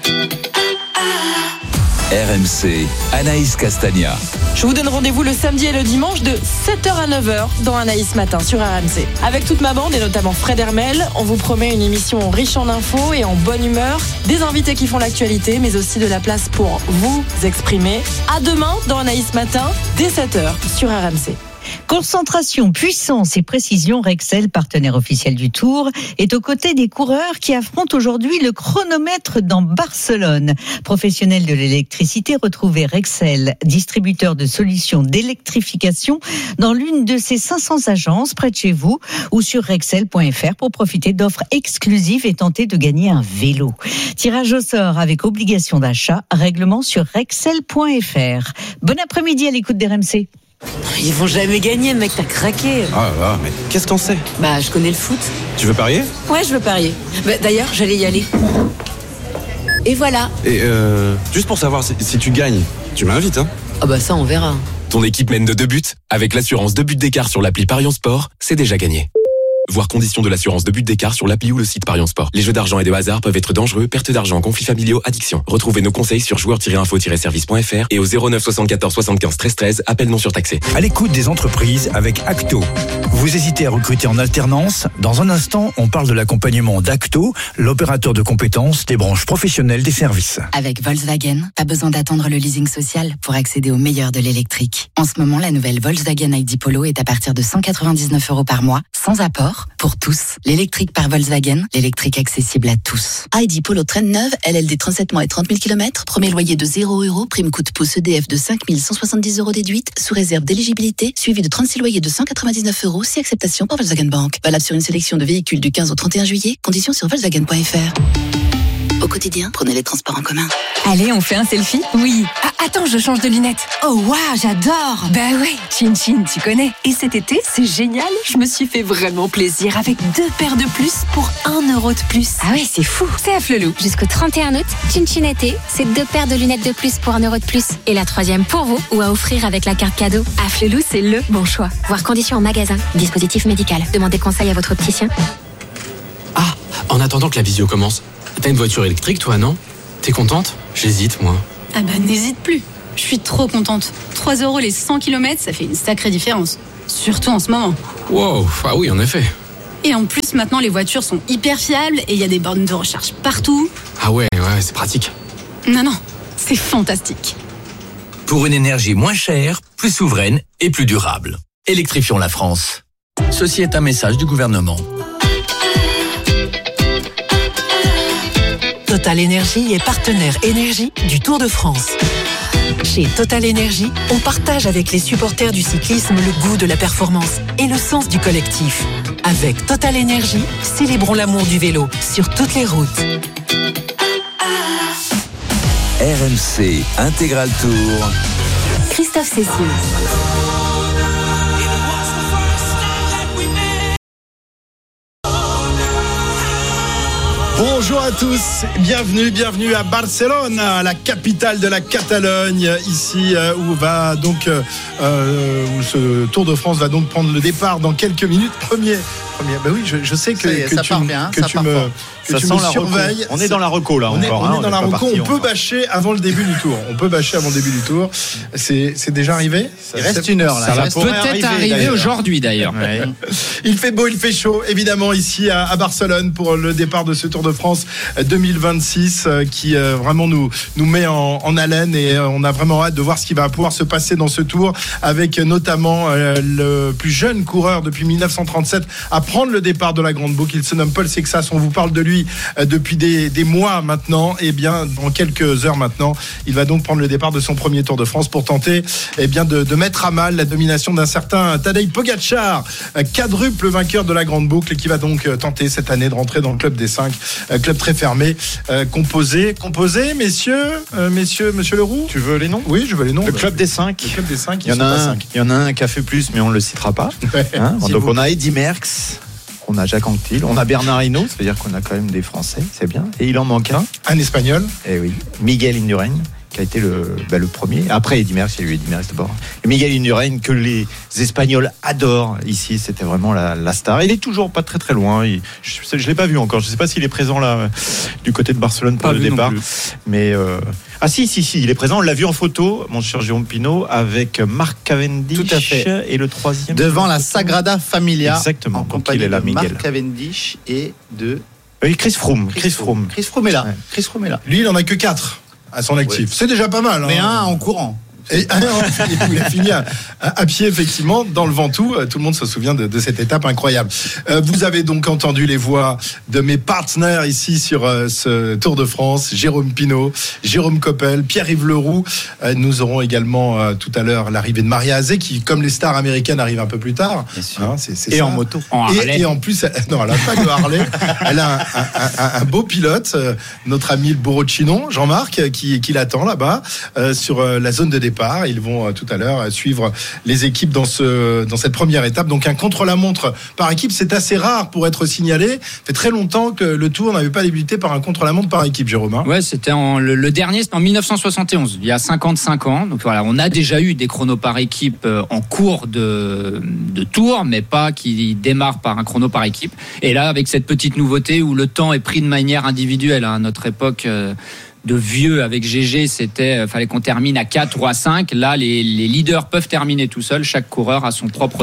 S2: R M C, Anaïs Castagna.
S24: Je vous donne rendez-vous le samedi et le dimanche de sept heures à neuf heures dans Anaïs Matin sur R M C. Avec toute ma bande et notamment Fred Hermel, on vous promet une émission riche en infos et en bonne humeur, des invités qui font l'actualité, mais aussi de la place pour vous exprimer. À demain dans Anaïs Matin, dès sept heures sur R M C.
S25: Concentration, puissance et précision, Rexel, partenaire officiel du Tour, est aux côtés des coureurs qui affrontent aujourd'hui le chronomètre dans Barcelone. Professionnels de l'électricité, retrouvez Rexel, distributeur de solutions d'électrification, dans l'une de ses cinq cents agences près de chez vous ou sur rexel point f r pour profiter d'offres exclusives et tenter de gagner un vélo. Tirage au sort avec obligation d'achat, règlement sur rexel point f r. Bon après-midi à l'écoute d'R M C.
S24: Ils vont jamais gagner, mec, t'as craqué.
S18: Ah là, mais qu'est-ce qu'on sait?
S24: Bah, je connais le foot.
S18: Tu veux parier?
S24: Ouais, je veux parier. Bah, d'ailleurs, j'allais y aller. Et voilà.
S18: Et euh, juste pour savoir, si, si tu gagnes, tu m'invites, hein?
S24: Ah bah ça, on verra.
S19: Ton équipe mène de deux buts. Avec l'assurance deux buts d'écart sur l'appli Parion Sport, c'est déjà gagné. Voir conditions de l'assurance de but d'écart sur l'appli ou le site Parion Sport. Les jeux d'argent et de hasard peuvent être dangereux, perte d'argent, conflits familiaux, addiction. Retrouvez nos conseils sur joueurs tiret info tiret service point f r et au zéro neuf soixante-quatorze soixante-quinze treize treize, appel non surtaxé.
S26: À l'écoute des entreprises avec Acto. Vous hésitez à recruter en alternance? Dans un instant, on parle de l'accompagnement d'Acto, l'opérateur de compétences des branches professionnelles des services.
S17: Avec Volkswagen, pas besoin d'attendre le leasing social pour accéder au meilleur de l'électrique. En ce moment, la nouvelle Volkswagen I D Polo est à partir de cent quatre-vingt-dix-neuf euros par mois, sans apport
S1: confort pour tous. L'électrique par Volkswagen, l'électrique accessible à tous. I D Polo Traîne neuve, L L D trente-sept mois et trente mille kilomètres. Premier loyer de zéro euros, prime coup de pouce E D F de cinq mille cent soixante-dix euros déduite, sous réserve d'éligibilité, suivi de trente-six loyers de cent quatre-vingt-dix-neuf euros, si acceptation par Volkswagen Bank. Valable sur une sélection de véhicules du quinze au trente et un juillet, conditions sur Volkswagen point F R. Au quotidien, prenez les transports en commun.
S5: Allez, on fait un selfie ? Oui. Ah, attends, je change de lunettes. Oh, waouh, j'adore. Bah ouais, Chin Chin, tu connais. Et cet été, c'est génial. Je me suis fait vraiment plaisir avec deux paires de plus pour un euro de plus. Ah ouais, c'est fou. C'est à Flelou.
S6: Jusqu'au trente et un août, Chin Chin été, c'est deux paires de lunettes de plus pour un euro de plus. Et la troisième pour vous ou à offrir avec la carte cadeau.
S5: À Flelou, c'est le bon choix.
S6: Voir conditions en magasin. Dispositif médical. Demandez conseil à votre opticien.
S19: Ah, en attendant que la visio commence, t'as une voiture électrique, toi, non ? T'es contente ? J'hésite, moi.
S7: Ah bah, n'hésite plus. Je suis trop contente. trois euros les cent kilomètres, ça fait une sacrée différence. Surtout en ce moment.
S19: Wow, ah oui, en effet.
S7: Et en plus, maintenant, les voitures sont hyper fiables et il y a des bornes de recharge partout.
S19: Ah ouais, ouais, c'est pratique.
S7: Non, non, c'est fantastique.
S2: Pour une énergie moins chère, plus souveraine et plus durable. Électrifions la France. Ceci est un message du gouvernement.
S14: Total Énergie est partenaire énergie du Tour de France. Chez Total Énergie, on partage avec les supporters du cyclisme le goût de la performance et le sens du collectif. Avec Total Énergie, célébrons l'amour du vélo sur toutes les routes.
S2: R M C Intégral Tour.
S6: Christophe Cessieux.
S13: Bonjour à tous, bienvenue, bienvenue à Barcelone, la capitale de la Catalogne, ici où va donc euh, où ce Tour de France va donc prendre le départ dans quelques minutes. Premier, premier. Ben oui, je, je sais que,
S9: est,
S13: que tu,
S9: bien,
S13: que tu me, que tu me surveilles.
S18: On est dans la reco là.
S13: On est,
S18: encore,
S13: on
S18: hein,
S13: est dans
S18: on
S13: la
S18: est
S13: reco.
S18: parti,
S13: On peut
S18: encore.
S13: bâcher avant le début du tour. On peut bâcher avant le début du tour. C'est, c'est déjà arrivé.
S9: Il reste une heure là.
S18: Ça
S9: Ça
S18: va
S9: peut-être
S18: arriver,
S9: arriver
S18: d'ailleurs.
S9: aujourd'hui d'ailleurs.
S18: Ouais.
S13: Il fait beau, il fait chaud, évidemment, ici à, à Barcelone pour le départ de ce Tour de France deux mille vingt-six euh, qui euh, vraiment nous, nous met en, en haleine et euh, on a vraiment hâte de voir ce qui va pouvoir se passer dans ce Tour avec euh, notamment euh, le plus jeune coureur depuis dix-neuf cent trente-sept à prendre le départ de la Grande Boucle. Il se nomme Paul Sexas. On vous parle de lui euh, depuis des, des mois maintenant. Et bien, dans quelques heures maintenant, il va donc prendre le départ de son premier Tour de France pour tenter eh bien, de, de mettre à mal la domination d'un certain Tadej Pogačar, euh, quadruple vainqueur de la Grande Boucle et qui va donc euh, tenter cette année de rentrer dans le club des cinq, euh, club très fermé, euh, composé, composé, messieurs, euh, messieurs, monsieur Leroux.
S18: Tu veux les noms ?
S13: Oui, je veux les noms.
S18: Le club des cinq.
S13: Le club des cinq.
S18: Il y en a un. Il y en a un qui a fait plus, mais on ne le citera pas. Hein, donc on a Eddy Merckx, on a Jacques Anquetil, on a Bernard Hinault, c'est-à-dire qu'on a quand même des Français, c'est bien. Et il en manque un.
S13: Un Espagnol.
S18: Eh oui, Miguel Indurain, qui a été le, bah, le premier. Après Eddy Merckx, il y a eu Eddy Merckx d'abord. Et Miguel Indurain, que les Espagnols adorent ici, c'était vraiment la, la star. Il est toujours pas très très loin. Il, je ne l'ai pas vu encore. Je ne sais pas s'il est présent là du côté de Barcelone pour
S9: Pas
S18: le
S9: vu non
S18: départ.
S9: plus.
S18: Mais euh... ah si si si, il est présent. On l'a vu en photo, mon cher Jérôme Pinault, avec Marc Cavendish.
S9: Tout à fait.
S18: Et le troisième
S9: Devant la Sagrada Familia.
S18: Exactement.
S9: En
S18: Donc
S9: compagnie
S18: il est là,
S9: de
S18: Miguel.
S9: Marc Cavendish et de
S18: Oui, Chris Froome. Chris Froome.
S9: Chris Froome est là.
S18: Ouais.
S9: Chris Froome est là.
S13: Lui, il en a que quatre à son actif.
S9: Ouais.
S13: C'est déjà pas mal. Hein.
S9: Mais un en courant.
S13: Et il a fini à, à pied, effectivement, dans le Ventoux. Tout le monde se souvient de, de cette étape incroyable. Euh, vous avez donc entendu les voix de mes partenaires ici sur euh, ce Tour de France. Jérôme Pinault, Jérôme Coppel, Pierre-Yves Leroux. Euh, nous aurons également euh, tout à l'heure l'arrivée de Maria Azé, qui, comme les stars américaines, arrive un peu plus tard. Hein, c'est, c'est
S9: Et
S13: ça.
S9: en moto.
S13: En et, et en plus, elle, non, elle n'a pas de Harley. Elle a un, un, un, un beau pilote, euh, notre ami le Bourreau-Chinon, Jean-Marc, qui, qui l'attend là-bas, euh, sur euh, la zone de départ. Ils vont euh, tout à l'heure euh, suivre les équipes dans, ce, dans cette première étape. Donc un contre-la-montre par équipe, c'est assez rare pour être signalé. Ça fait très longtemps que le Tour n'avait pas débuté par un contre-la-montre par équipe, Jérôme. Hein.
S8: Ouais, c'était en, le, le dernier, c'était en dix-neuf cent soixante et onze, il y a cinquante-cinq ans. Donc voilà, on a déjà eu des chronos par équipe euh, en cours de, de Tour, mais pas qui démarrent par un chrono par équipe. Et là, avec cette petite nouveauté où le temps est pris de manière individuelle, hein, à notre époque... Euh, de vieux avec G G, c'était euh, fallait qu'on termine à quatre ou à cinq. Là, les, les leaders peuvent terminer tout seuls. Chaque coureur a son propre temps.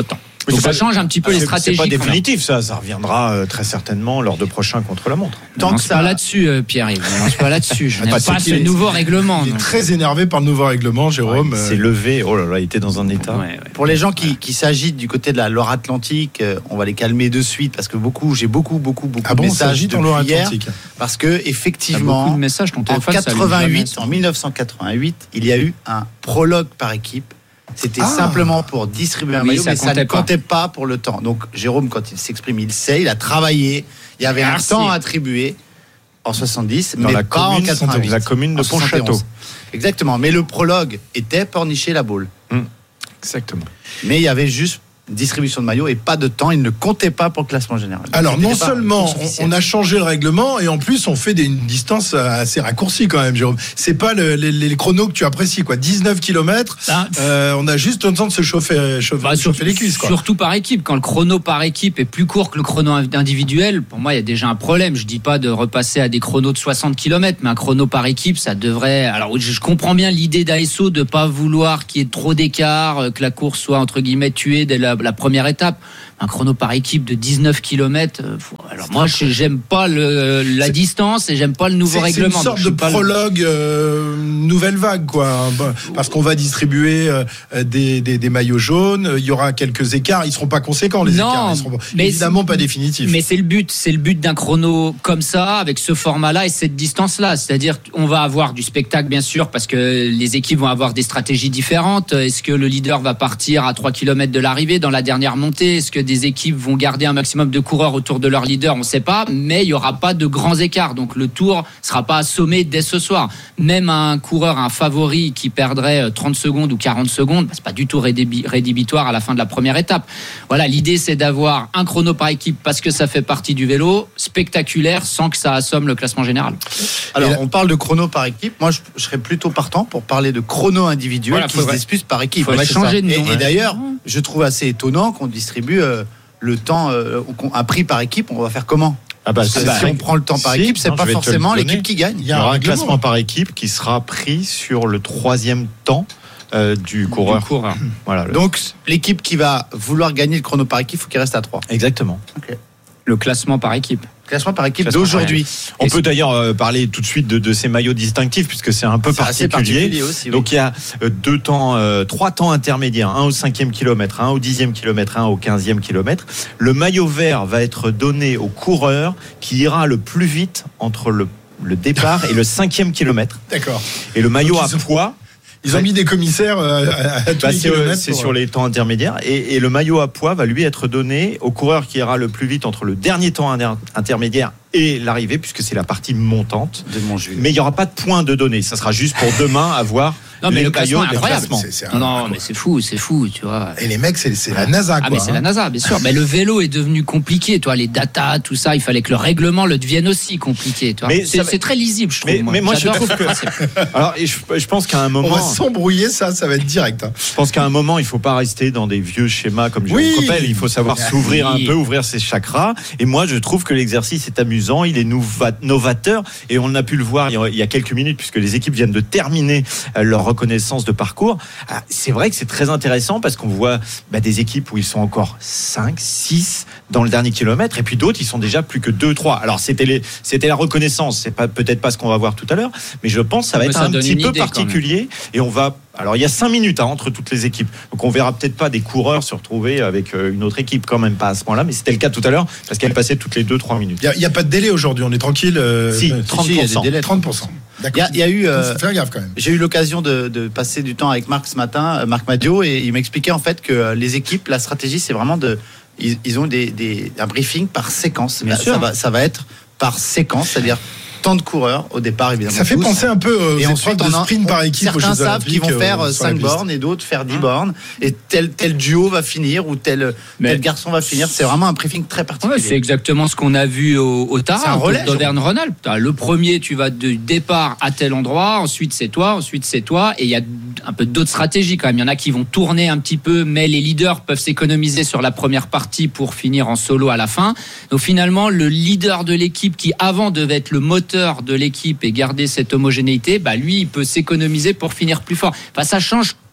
S8: Donc ça pas, change un petit peu les stratégies.
S18: C'est pas définitif, ça. Ça reviendra euh, très certainement lors de prochains contre-la-montre.
S8: Tant que ça pas là-dessus, euh, Pierre-Yves. On lance pas là-dessus. Je n'aime pas, pas ce est, nouveau règlement.
S13: Il est très énervé par le nouveau règlement, Jérôme.
S18: Ouais, il s'est levé. Oh là là, il était dans un état.
S4: Ouais, ouais. Pour les gens qui, qui s'agitent du côté de la Loire-Atlantique, euh, on va les calmer de suite parce que beaucoup, j'ai beaucoup, beaucoup, beaucoup
S13: ah
S4: de
S13: bon,
S4: messages
S13: depuis hier.
S4: Parce que effectivement,
S8: beaucoup de messages, ton téléphone,
S4: en quatre-vingt-huit, en mille neuf cent quatre-vingt-huit, il y a eu un prologue par équipe. C'était ah. simplement pour distribuer un oui, maillot, ça mais ça ne pas. comptait pas pour le temps. Donc Jérôme, quand il s'exprime, il sait, il a travaillé. Il y avait Merci. un temps attribué en soixante-dix, dans mais la pas commune, en quatre-vingt-huit.
S18: La commune de Pontchâteau.
S4: Exactement. Mais le prologue était Pornichet-la-Baule.
S18: Mmh. Exactement.
S4: Mais il y avait juste distribution de maillots et pas de temps, il ne comptait pas pour le classement général.
S13: Alors non seulement on a changé le règlement et en plus on fait des, une distance assez raccourcie quand même, Jérôme. C'est pas le, les, les chronos que tu apprécies, quoi. dix-neuf kilomètres, ah. euh, on a juste le temps de se chauffer, chauffer, bah, chauffer les cuisses, quoi.
S8: Surtout par équipe, quand le chrono par équipe est plus court que le chrono individuel, pour moi il y a déjà un problème. Je dis pas de repasser à des chronos de soixante kilomètres, mais un chrono par équipe, ça devrait... Alors je comprends bien l'idée d'A S O de pas vouloir qu'il y ait trop d'écart, que la course soit entre guillemets tuée dès la la première étape. Un chrono par équipe de dix-neuf kilomètres. Alors moi, j'aime pas le, la c'est,
S13: distance
S8: et j'aime pas le nouveau
S13: c'est,
S8: règlement.
S13: C'est une sorte de prologue, le... euh, nouvelle vague, quoi. Parce qu'on va distribuer euh, des, des, des maillots jaunes. Il y aura quelques écarts. Ils seront pas conséquents, les non, écarts. Ils seront mais évidemment pas définitifs.
S8: Mais c'est le but. C'est le but d'un chrono comme ça, avec ce format-là et cette distance-là. C'est-à-dire, on va avoir du spectacle, bien sûr, parce que les équipes vont avoir des stratégies différentes. Est-ce que le leader va partir à trois kilomètres de l'arrivée dans la dernière montée? Est-ce que des équipes vont garder un maximum de coureurs autour de leur leader? On ne sait pas, mais il n'y aura pas de grands écarts. Donc le tour ne sera pas assommé dès ce soir. Même un coureur, un favori qui perdrait trente secondes ou quarante secondes, c'est pas du tout rédhibitoire à la fin de la première étape. Voilà, l'idée c'est d'avoir un chrono par équipe parce que ça fait partie du vélo, spectaculaire, sans que ça assomme le classement général.
S4: Alors on parle de chrono par équipe. Moi je, je serais plutôt partant pour parler de chrono individuel voilà, qui faudrait, se dispute par équipe.
S8: Il faudrait changer de nom.
S4: Et, et d'ailleurs, je trouve assez étonnant qu'on distribue euh, le temps, euh, un prix par équipe. On va faire comment?
S18: Ah bah,
S4: si bah, on prend le temps par si, équipe, c'est non, pas forcément l'équipe qui gagne.
S18: Il y aura un classement par équipe qui sera pris sur le troisième temps euh, du coureur.
S8: Du coureur.
S4: Voilà, le... Donc l'équipe qui va vouloir gagner le chrono par équipe, il faut qu'il reste à trois.
S18: Exactement.
S4: Okay.
S8: Le classement par équipe.
S4: Classement par équipe classement d'aujourd'hui.
S18: On Et peut d'ailleurs euh, parler tout de suite de, de ces maillots distinctifs puisque c'est un peu c'est particulier. particulier aussi, oui. Donc il y a euh, deux temps, euh, trois temps intermédiaires, un au cinquième kilomètre, un au dixième kilomètre, un au quinzième kilomètre. Le maillot vert va être donné au coureur qui ira le plus vite entre le, le départ et le cinquième kilomètre.
S13: D'accord.
S18: Et le maillot à poids.
S13: Ils ont mis des commissaires à, à tous
S18: bah,
S13: les
S18: c'est,
S13: kilomètres.
S18: C'est
S13: pour...
S18: sur les temps intermédiaires. Et, et le maillot à poids va lui être donné au coureur qui ira le plus vite entre le dernier temps intermédiaire et l'arrivée, puisque c'est la partie montante.
S4: De
S18: mais il n'y aura pas de points de données. Ça sera juste pour demain avoir
S8: non, mais
S18: les
S8: le classement
S18: maillots
S8: est incroyable. C'est, c'est un... Non, mais c'est fou, c'est fou, tu vois.
S13: Et les mecs, c'est, c'est la NASA, quoi.
S8: Ah, mais c'est
S13: hein.
S8: la NASA, bien sûr. Mais le vélo est devenu compliqué, toi, les datas, tout ça. Il fallait que le règlement le devienne aussi compliqué, toi. Mais c'est, va... c'est très lisible, je trouve.
S18: Mais moi, mais moi je trouve que. Alors, je, je pense qu'à un moment.
S13: On va s'embrouiller, ça, ça va être direct. Hein.
S18: Je pense qu'à un moment, il ne faut pas rester dans des vieux schémas comme Jérôme oui. Coppel. Il faut savoir oui. s'ouvrir un peu, ouvrir ses chakras. Et moi, je trouve que l'exercice est amusant, il est novateur. Et on a pu le voir il y a quelques minutes, puisque les équipes viennent de terminer leur reconnaissance de parcours. C'est vrai que c'est très intéressant parce qu'on voit bah, des équipes où ils sont encore cinq, six dans le dernier kilomètre et puis d'autres ils sont déjà plus que deux, trois. Alors c'était, les, c'était la reconnaissance, c'est pas, peut-être pas ce qu'on va voir tout à l'heure, mais je pense que ça va mais être ça un petit peu particulier et on va... Alors il y a cinq minutes hein, entre toutes les équipes, donc on verra peut-être pas des coureurs se retrouver avec une autre équipe, quand même pas à ce point-là, mais c'était le cas tout à l'heure parce qu'elle passait toutes les deux trois minutes.
S13: Il n'y a, a pas de délai aujourd'hui, on est tranquille. Euh,
S18: si, trente pour cent.
S4: Si, il y a des délais,
S13: trente pour cent.
S4: D'accord. Il y a, il y a eu. Euh,
S13: Faire gaffe quand même.
S4: J'ai eu l'occasion de, de passer du temps avec Marc ce matin, Marc Madio, et il m'expliquait en fait que les équipes, la stratégie, c'est vraiment de. Ils, ils ont des, des, un briefing par séquence. Bien ça, sûr. Va, ça va être par séquence, c'est-à-dire tant de coureurs au départ évidemment.
S13: Ça fait tous. penser un peu aux et ensuite de sprint par équipe.
S4: Certains savent qu'ils vont faire cinq bornes et d'autres faire dix hein bornes et tel tel duo va finir ou tel Mais tel garçon va finir. C'est vraiment un briefing très particulier.
S8: Ouais, c'est exactement ce qu'on a vu au, au Tara, d'Auvergne-Rhône-Alpes. Le premier, tu vas de départ à tel endroit, ensuite c'est toi, ensuite c'est toi, et il y a un peu d'autres stratégies quand même. Il y en a qui vont tourner un petit peu, mais les leaders peuvent s'économiser sur la première partie pour finir en solo à la fin. Donc finalement, le leader de l'équipe qui avant devait être le moteur de l'équipe et garder cette homogénéité, bah lui, il peut s'économiser pour finir plus fort. Enfin, ça change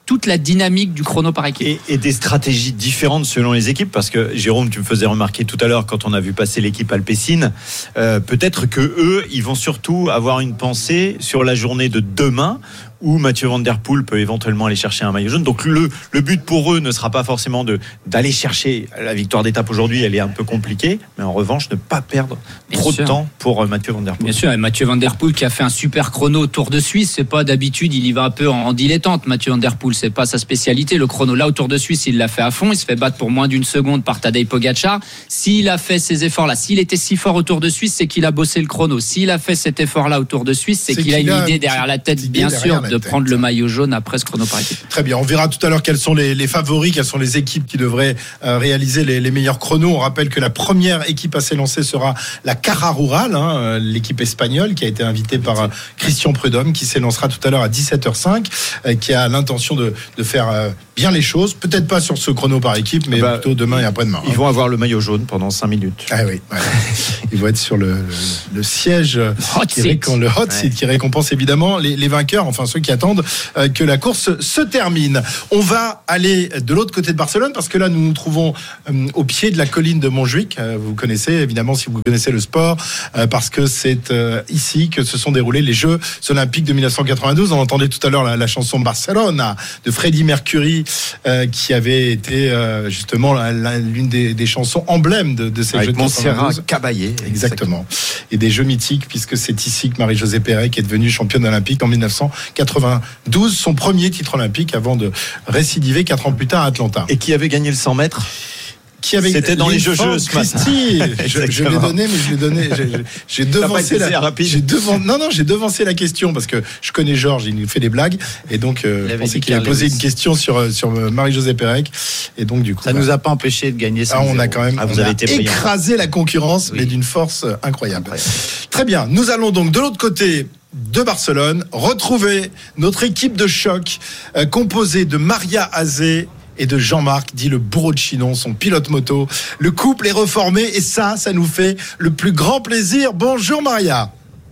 S8: toute la dynamique du chrono par équipe.
S18: Et, et des stratégies différentes selon les équipes, parce que Jérôme, tu me faisais remarquer tout à l'heure quand on a vu passer l'équipe Alpecin, euh, peut-être que eux, ils vont surtout avoir une pensée sur la journée de demain, où Mathieu Van Der Poel peut éventuellement aller chercher un maillot jaune. Donc le, le but pour eux ne sera pas forcément de, d'aller chercher la victoire d'étape aujourd'hui, elle est un peu compliquée, mais en revanche ne pas perdre Bien trop sûr. de temps pour Mathieu Van Der Poel.
S8: Bien sûr, et Mathieu Van Der Poel qui a fait un super chrono au Tour de Suisse, c'est pas d'habitude, il y va un peu en, en dilettante. Mathieu Van Der Poel, c'est pas sa spécialité, le chrono. Là au Tour de Suisse, il l'a fait à fond, il se fait battre pour moins d'une seconde par Tadej Pogačar. S'il a fait ces efforts-là, s'il était si fort au Tour de Suisse, c'est qu'il a bossé le chrono. S'il a fait cet effort-là au Tour de Suisse, c'est, c'est qu'il, qu'il a une idée derrière la tête, bien sûr, de tête. prendre le maillot jaune après ce chrono par équipe.
S13: Très bien, on verra tout à l'heure quels sont les, les favoris, quelles sont les équipes qui devraient euh, réaliser les, les meilleurs chronos. On rappelle que la première équipe à s'élancer sera la Cara Rural, hein, l'équipe espagnole qui a été invitée par euh, Christian Prudhomme, qui s'élancera tout à l'heure à dix-sept heures cinq, euh, qui a l'intention de, de faire euh, bien les choses, peut-être pas sur ce chrono par équipe, mais bah, plutôt demain et après-demain.
S18: Ils hein. vont avoir le maillot jaune pendant cinq minutes.
S13: Ah oui, ouais. Ils vont être sur le, le, le siège
S8: hot
S13: qui, récom- le hot ouais. seat, qui récompense évidemment les, les vainqueurs, enfin ceux qui attendent euh, que la course se termine. On va aller de l'autre côté de Barcelone, parce que là nous nous trouvons euh, au pied de la colline de Montjuïc. Euh, vous connaissez évidemment, si vous connaissez le sport, euh, parce que c'est euh, ici que se sont déroulés les Jeux Olympiques de dix-neuf cent quatre-vingt-douze. On entendait tout à l'heure la, la chanson Barcelona de Freddie Mercury, euh, qui avait été euh, justement la, la, l'une des, des chansons emblèmes de, de ces
S18: Avec
S13: Jeux de
S18: Montserrat Caballé.
S13: Exactement. exactement. Et des Jeux mythiques, puisque c'est ici que Marie-Josée Pérec est devenue championne olympique en dix-neuf cent quatre-vingt-douze, son premier titre olympique avant de récidiver quatre ans plus tard à Atlanta.
S18: Et qui avait gagné le cent mètres ?
S13: Qui avait
S18: C'était dans les jeux jeux ce matin.
S13: je, je l'ai donné, mais je l'ai donné. J'ai, j'ai devancé la.
S18: Rapide.
S13: J'ai devan, non, non, j'ai devancé la question parce que je connais Georges, il nous fait des blagues et donc euh, je pensais qu'il avait posé une question sur sur Marie-Josée Pérec et donc du coup
S4: ça bah, nous a pas empêché de gagner.
S13: Ah, on a quand même
S18: ah, vous avez été
S13: écrasé la concurrence, oui. mais d'une force incroyable. incroyable. Très bien, nous allons donc de l'autre côté de Barcelone retrouver notre équipe de choc euh, composée de Maria Azé et de Jean-Marc, dit le bourreau de Chinon, son pilote moto. Le couple est reformé et ça, ça nous fait le plus grand plaisir. Bonjour Maria.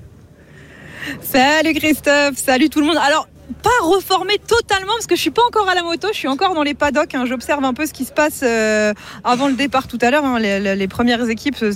S10: Salut Christophe, salut tout le monde. Alors, pas reformé totalement parce que je suis pas encore à la moto, je suis encore dans les paddocks. Hein. J'observe un peu ce qui se passe euh, avant le départ tout à l'heure. Hein. Les, les, les premières équipes se,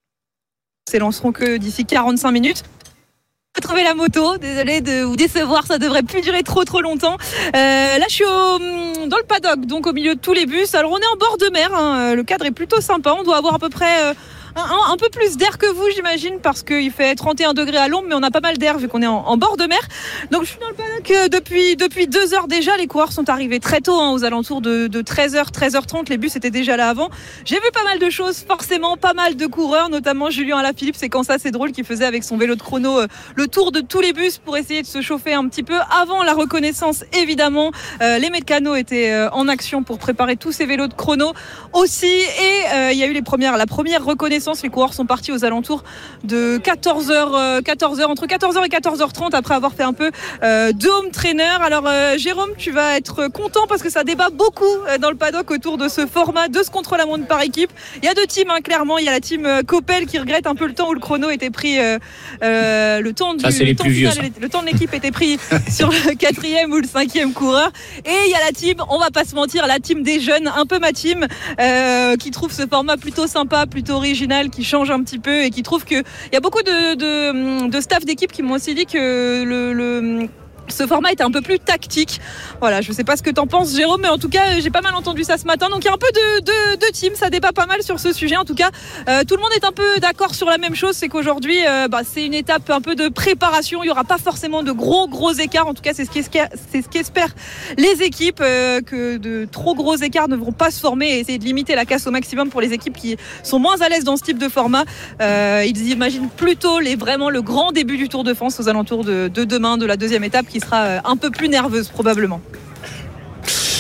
S10: s'élanceront que d'ici quarante-cinq minutes. Trouver la moto, désolé de vous décevoir, ça devrait plus durer trop trop longtemps. Euh, là je suis au, dans le paddock, donc au milieu de tous les bus. Alors on est en bord de mer, hein. Le cadre est plutôt sympa, on doit avoir à peu près euh, un, un peu plus d'air que vous j'imagine, parce qu'il fait trente et un degrés à l'ombre, mais on a pas mal d'air vu qu'on est en, en bord de mer. Donc je suis dans le paddock euh, depuis, depuis deux heures déjà. Les coureurs sont arrivés très tôt, hein, aux alentours de, de treize heures, treize heures trente. Les bus étaient déjà là avant. J'ai vu pas mal de choses, forcément pas mal de coureurs, notamment Julien Alaphilippe, c'est quand ça c'est drôle, qui faisait avec son vélo de chrono euh, le tour de tous les bus pour essayer de se chauffer un petit peu avant la reconnaissance. Évidemment, euh, les mécanos étaient euh, en action pour préparer tous ces vélos de chrono aussi. Et euh, il y a eu les premières, la première reconnaissance. Les coureurs sont partis aux alentours de quatorze heures, euh, quatorze heures, entre quatorze heures et quatorze heures trente, après avoir fait un peu euh, de home trainer. Alors euh, Jérôme, tu vas être content parce que ça débat beaucoup euh, dans le paddock autour de ce format de ce contre-la-montre par équipe. Il y a deux teams, hein, clairement. Il y a la team euh, Coppel qui regrette un peu le temps où le chrono était pris, euh, euh, le temps du
S8: ça, c'est
S10: le
S8: les
S10: temps
S8: plus
S10: final,
S8: vieux,
S10: le temps de l'équipe était pris sur le quatrième ou le cinquième coureur. Et il y a la team, on va pas se mentir, la team des jeunes, un peu ma team, euh, qui trouve ce format plutôt sympa, plutôt original, qui change un petit peu et qui trouve que il y a beaucoup de, de, de staff d'équipe qui m'ont aussi dit que le, le ce format était un peu plus tactique. Voilà, je sais pas ce que t'en penses Jérôme, mais en tout cas j'ai pas mal entendu ça ce matin. Donc il y a un peu de, de, de team, ça débat pas mal sur ce sujet. En tout cas, euh, tout le monde est un peu d'accord sur la même chose, c'est qu'aujourd'hui euh, bah, c'est une étape un peu de préparation. Il y aura pas forcément de gros gros écarts. En tout cas, c'est ce qu'espèrent, c'est ce qu'espèrent les équipes, euh, que de trop gros écarts ne vont pas se former et essayer de limiter la casse au maximum pour les équipes qui sont moins à l'aise dans ce type de format. Euh, ils imaginent plutôt les, vraiment le grand début du Tour de France aux alentours de, de demain, de la deuxième étape, qui sera un peu plus nerveuse probablement.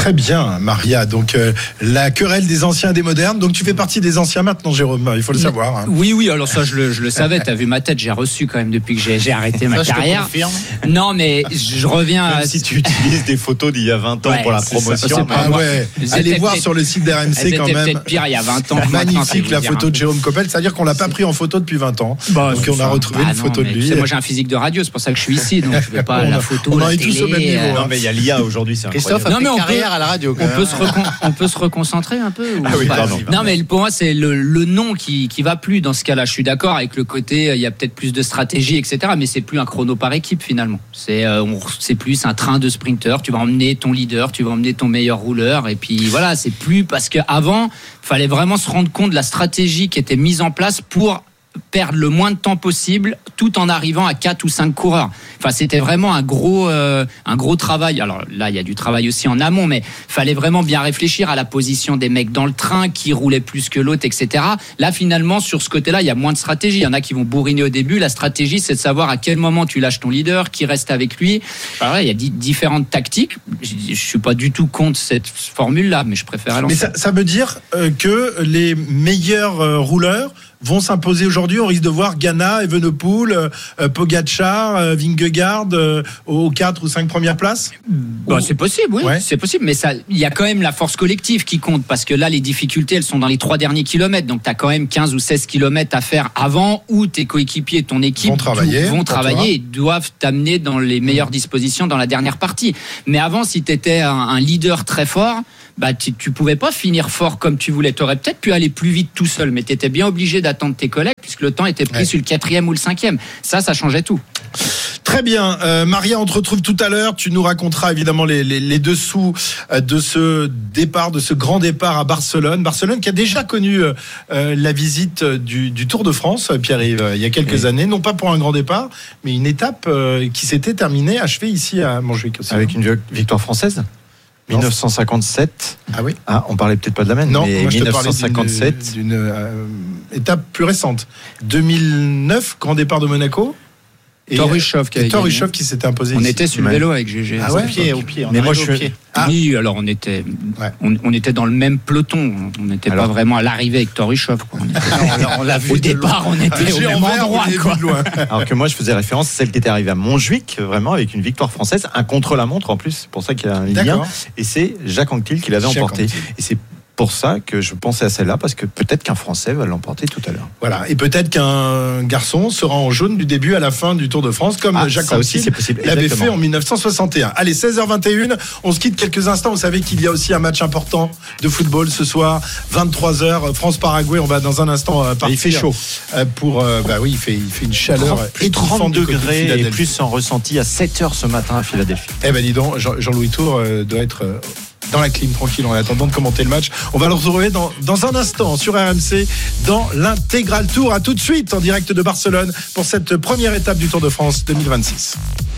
S13: Très bien, Maria. Donc, euh, la querelle des anciens et des modernes. Donc, tu fais partie des anciens maintenant, Jérôme. Il faut le savoir. Hein.
S8: Oui, oui. Alors ça, je le, je le savais. T'as vu ma tête. J'ai reçu quand même depuis que j'ai, j'ai arrêté ma
S4: ça,
S8: carrière.
S4: Je te confirme.
S8: Non, mais je reviens.
S18: Même
S8: à...
S18: si tu utilises des photos d'il y a vingt ans
S8: Ouais,
S18: pour la
S8: c'est ça,
S18: promotion.
S8: c'est pas
S13: Ah
S8: moi.
S13: ouais.
S8: Elles
S13: Allez
S8: étaient
S13: voir
S8: peut-être-
S13: sur le site d'R M C
S8: elles
S13: quand
S8: étaient
S13: même.
S8: peut-être pire il y a vingt ans. que maintenant, c'est
S13: Magnifique
S8: vous
S13: la
S8: dire
S13: photo
S8: un
S13: de
S8: peu.
S13: Jérôme Coppel. C'est-à-dire qu'on l'a pas pris en photo depuis vingt ans.
S8: Bah,
S13: Donc,
S8: c'est
S13: on a
S8: ça.
S13: retrouvé
S8: Bah
S13: une
S8: non,
S13: photo de
S8: mais
S13: lui.
S8: tu sais, moi, j'ai un physique de radio. C'est pour ça que je suis ici. Donc, je vais pas
S13: On
S8: la
S13: a-
S8: photo.
S13: on en
S8: la
S13: est tous au
S8: télé,
S13: même niveau,
S8: euh,
S13: hein.
S18: Non, mais il y a l'I A aujourd'hui, c'est
S4: Christophe
S18: incroyable.
S4: a fait
S8: Non, mais on
S4: carrière
S8: peut-
S4: à la radio. quand
S8: On
S4: même.
S8: peut, se recon- on peut se reconcentrer un peu ou
S18: Ah oui,
S8: pas
S18: pardon.
S8: Non, mais pour moi, c'est le, le nom qui, qui va plus dans ce cas-là. Je suis d'accord avec le côté, il y a peut-être plus de stratégie, et cetera. Mais c'est plus un chrono par équipe finalement. C'est, euh, on- c'est plus un train de sprinter. Tu vas emmener ton leader, tu vas emmener ton meilleur rouleur. Et puis voilà, c'est plus parce qu'avant, il fallait vraiment se rendre compte de la stratégie qui était mise en place pour perdre le moins de temps possible tout en arrivant à quatre ou cinq coureurs. Enfin, c'était vraiment un gros, euh, un gros travail. Alors là, il y a du travail aussi en amont, mais fallait vraiment bien réfléchir à la position des mecs dans le train, qui roulait plus que l'autre, et cetera. Là, finalement, sur ce côté-là, il y a moins de stratégie. Il y en a qui vont bourriner au début. La stratégie, c'est de savoir à quel moment tu lâches ton leader, qui reste avec lui. Alors là, il y a di- différentes tactiques. Je, je suis pas du tout contre cette formule-là, mais je préfère
S13: Mais
S8: l'ancienne.
S13: ça, ça veut dire euh, que les meilleurs euh, rouleurs vont s'imposer aujourd'hui. On risque de voir Ghana, Evenepoel, euh, Pogacar, euh, Vingegaard euh, aux quatre ou cinq premières places.
S8: Bon, c'est possible, oui,
S13: Ouais.
S8: c'est possible, mais ça, il y a quand même la force collective qui compte, parce que là, les difficultés, elles sont dans les trois derniers kilomètres, donc tu as quand même quinze ou seize kilomètres à faire avant, où tes coéquipiers, ton équipe
S13: Vont travailler,
S8: vont
S13: pour
S8: travailler
S13: toi.
S8: et doivent t'amener dans les meilleures dispositions dans la dernière partie. Mais avant, si tu étais un, un leader très fort, bah, tu, tu pouvais pas finir fort comme tu voulais. Tu aurais peut-être pu aller plus vite tout seul, mais tu étais bien obligé d'attendre tes collègues, puisque le temps était pris
S13: Ouais.
S8: sur le quatrième ou le cinquième. Ça, ça changeait tout.
S13: Très bien. Euh, Maria, on te retrouve tout à l'heure. Tu nous raconteras évidemment les, les, les dessous euh, de ce départ, de ce grand départ à Barcelone. Barcelone qui a déjà connu euh, euh, la visite du, du Tour de France, Pierre-Yves, euh, il y a quelques
S18: Oui.
S13: années. Non pas pour un grand départ, mais une étape euh, qui s'était terminée, achevée ici à Montjuic aussi.
S18: Avec une victoire française
S13: Non.
S18: dix-neuf cent cinquante-sept.
S13: Ah oui.
S18: Ah, on parlait peut-être pas de la même,
S13: Non,
S18: mais
S13: moi je te
S18: dix-neuf
S13: parlais
S18: cent cinquante-sept.
S13: d'une, d'une euh, étape plus récente. deux mille neuf, grand départ de Monaco. Et
S8: Torushov qui
S13: et
S8: avait
S13: Torushov
S8: gagné.
S13: qui s'était imposé
S8: On
S13: ici.
S8: était sur le
S18: Ouais.
S8: vélo avec G G.
S13: Ah ouais.
S4: Au pied, au pied. On
S18: Mais moi,
S4: arrive
S18: je
S4: au
S18: suis-
S4: pied.
S13: Ah.
S8: Oui, alors on était,
S13: Ouais.
S8: on, on était dans le même peloton. On n'était pas
S18: Alors-
S8: vraiment à l'arrivée avec Torushov. quoi. On était-
S4: On l'a- on l'a vu
S8: au
S4: de
S8: départ, on était au
S13: Géant
S8: même
S13: vert,
S8: endroit.
S13: on est
S8: quoi.
S13: vu de loin.
S18: Alors que moi, je faisais référence à celle qui était arrivée à Montjuic, vraiment, avec une victoire française, un contre-la-montre en plus. C'est pour ça qu'il y a un lien.
S13: D'accord.
S18: Et c'est Jacques Anquetil qui l'avait
S13: Jacques
S18: emporté.
S13: Anquetil.
S18: Et c'est pour ça que je pensais à celle-là, parce que peut-être qu'un Français va l'emporter tout à l'heure.
S13: Voilà. Et peut-être qu'un garçon sera en jaune du début à la fin du Tour de France, comme
S18: Ah,
S13: Jacques
S18: ça aussi,
S13: Anquetil
S18: c'est possible.
S13: l'avait
S18: Exactement.
S13: fait en dix-neuf cent soixante et un. Allez, seize heures vingt et une. On se quitte quelques instants. Vous savez qu'il y a aussi un match important de football ce soir, vingt-trois heures, France-Paraguay. On va dans un instant euh, partir.
S18: il fait chaud.
S13: euh, Pour, euh, bah oui, il fait, il fait une chaleur
S18: Plus
S13: étouffante
S18: trente
S13: du côté de
S18: degrés et
S13: Philadelphie.
S18: plus en ressenti à sept heures ce matin à Philadelphie.
S13: Eh ben dis donc, Jean- Jean-Louis Tour euh, doit être euh, dans la clim tranquille en attendant de commenter le match. On va le retrouver dans, dans un instant sur R M C dans l'intégral tour. À tout de suite en direct de Barcelone pour cette première étape du Tour de France deux mille vingt-six.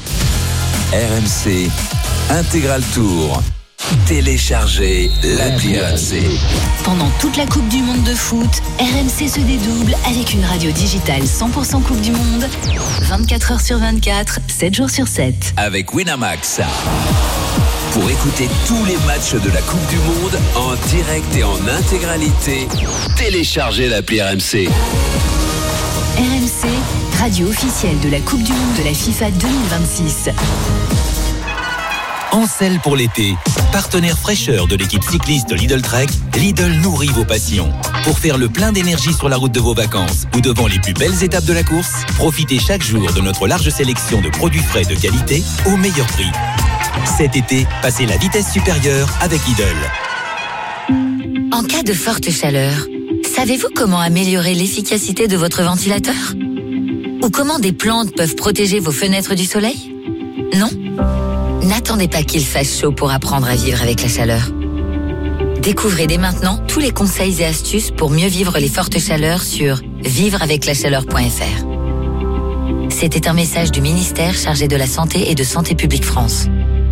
S2: R M C Intégral Tour. Téléchargez l'appli R M C.
S3: Pendant toute la Coupe du Monde de foot, R M C se dédouble avec une radio digitale cent pour cent Coupe du Monde, vingt-quatre heures sur vingt-quatre, sept jours sur sept.
S2: Avec Winamax. Pour écouter tous les matchs de la Coupe du Monde en direct et en intégralité, téléchargez l'appli R M C.
S3: R M C, radio officielle de la Coupe du Monde de la FIFA deux mille vingt-six.
S2: En selle pour l'été, partenaire fraîcheur de l'équipe cycliste Lidl Trek, Lidl nourrit vos passions. Pour faire le plein d'énergie sur la route de vos vacances ou devant les plus belles étapes de la course, profitez chaque jour de notre large sélection de produits frais de qualité au meilleur prix. Cet été, passez la vitesse supérieure avec Lidl.
S11: En cas de forte chaleur, savez-vous comment améliorer l'efficacité de votre ventilateur ? Ou comment des plantes peuvent protéger vos fenêtres du soleil ? Non ? N'attendez pas qu'il fasse chaud pour apprendre à vivre avec la chaleur. Découvrez dès maintenant tous les conseils et astuces pour mieux vivre les fortes chaleurs sur vivre avec la chaleur point f r. C'était un message du ministère chargé de la Santé et de Santé publique France.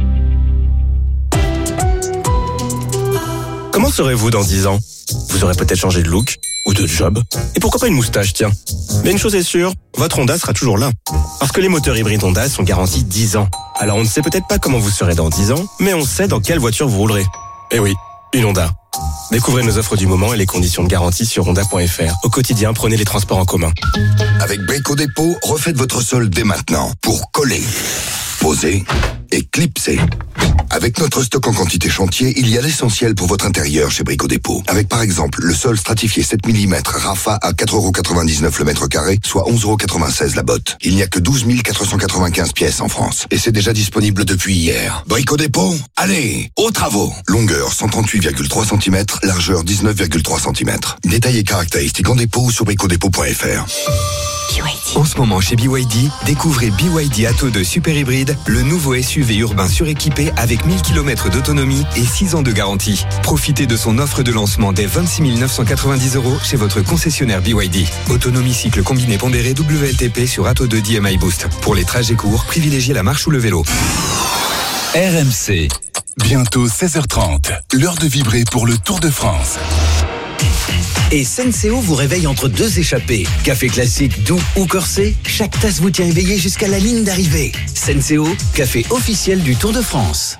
S12: Comment serez-vous dans dix ans ? Vous aurez peut-être changé de look ou de job. Et pourquoi pas une moustache, tiens. Mais une chose est sûre, votre Honda sera toujours là. Parce que les moteurs hybrides Honda sont garantis dix ans. Alors on ne sait peut-être pas comment vous serez dans dix ans, mais on sait dans quelle voiture vous roulerez. Eh oui, une Honda. Découvrez nos offres du moment et les conditions de garantie sur honda point f r. Au quotidien, prenez les transports en commun.
S15: Avec Brico Dépôt, refaites votre sol dès maintenant pour coller, poser et clipser. Avec notre stock en quantité chantier, il y a l'essentiel pour votre intérieur chez Brico Dépôt. Avec par exemple le sol stratifié sept millimètres Rafa à quatre euros quatre-vingt-dix-neuf le mètre carré, soit onze euros quatre-vingt-seize la botte. Il n'y a que douze mille quatre cent quatre-vingt-quinze pièces en France. Et c'est déjà disponible depuis hier. Brico Dépôt, allez, aux travaux. Longueur cent trente-huit virgule trois centimètres, largeur dix-neuf virgule trois centimètres. Détails et caractéristiques en dépôt sur brico dépôt point f r.
S16: En ce moment chez B Y D, découvrez B Y D Atto deux Super Hybride, le nouveau S U V urbain suréquipé avec mille kilomètres d'autonomie et six ans de garantie. Profitez de son offre de lancement dès vingt-six mille neuf cent quatre-vingt-dix euros chez votre concessionnaire B Y D. Autonomie cycle combiné pondéré W L T P sur Atto deux D M I Boost. Pour les trajets courts, privilégiez la marche ou le vélo.
S20: R M C. Bientôt seize heures trente. L'heure de vibrer pour le Tour de France.
S21: Et Senseo vous réveille entre deux échappées. Café classique, doux ou corsé, chaque tasse vous tient éveillé jusqu'à la ligne d'arrivée. Senseo, café officiel du Tour de France.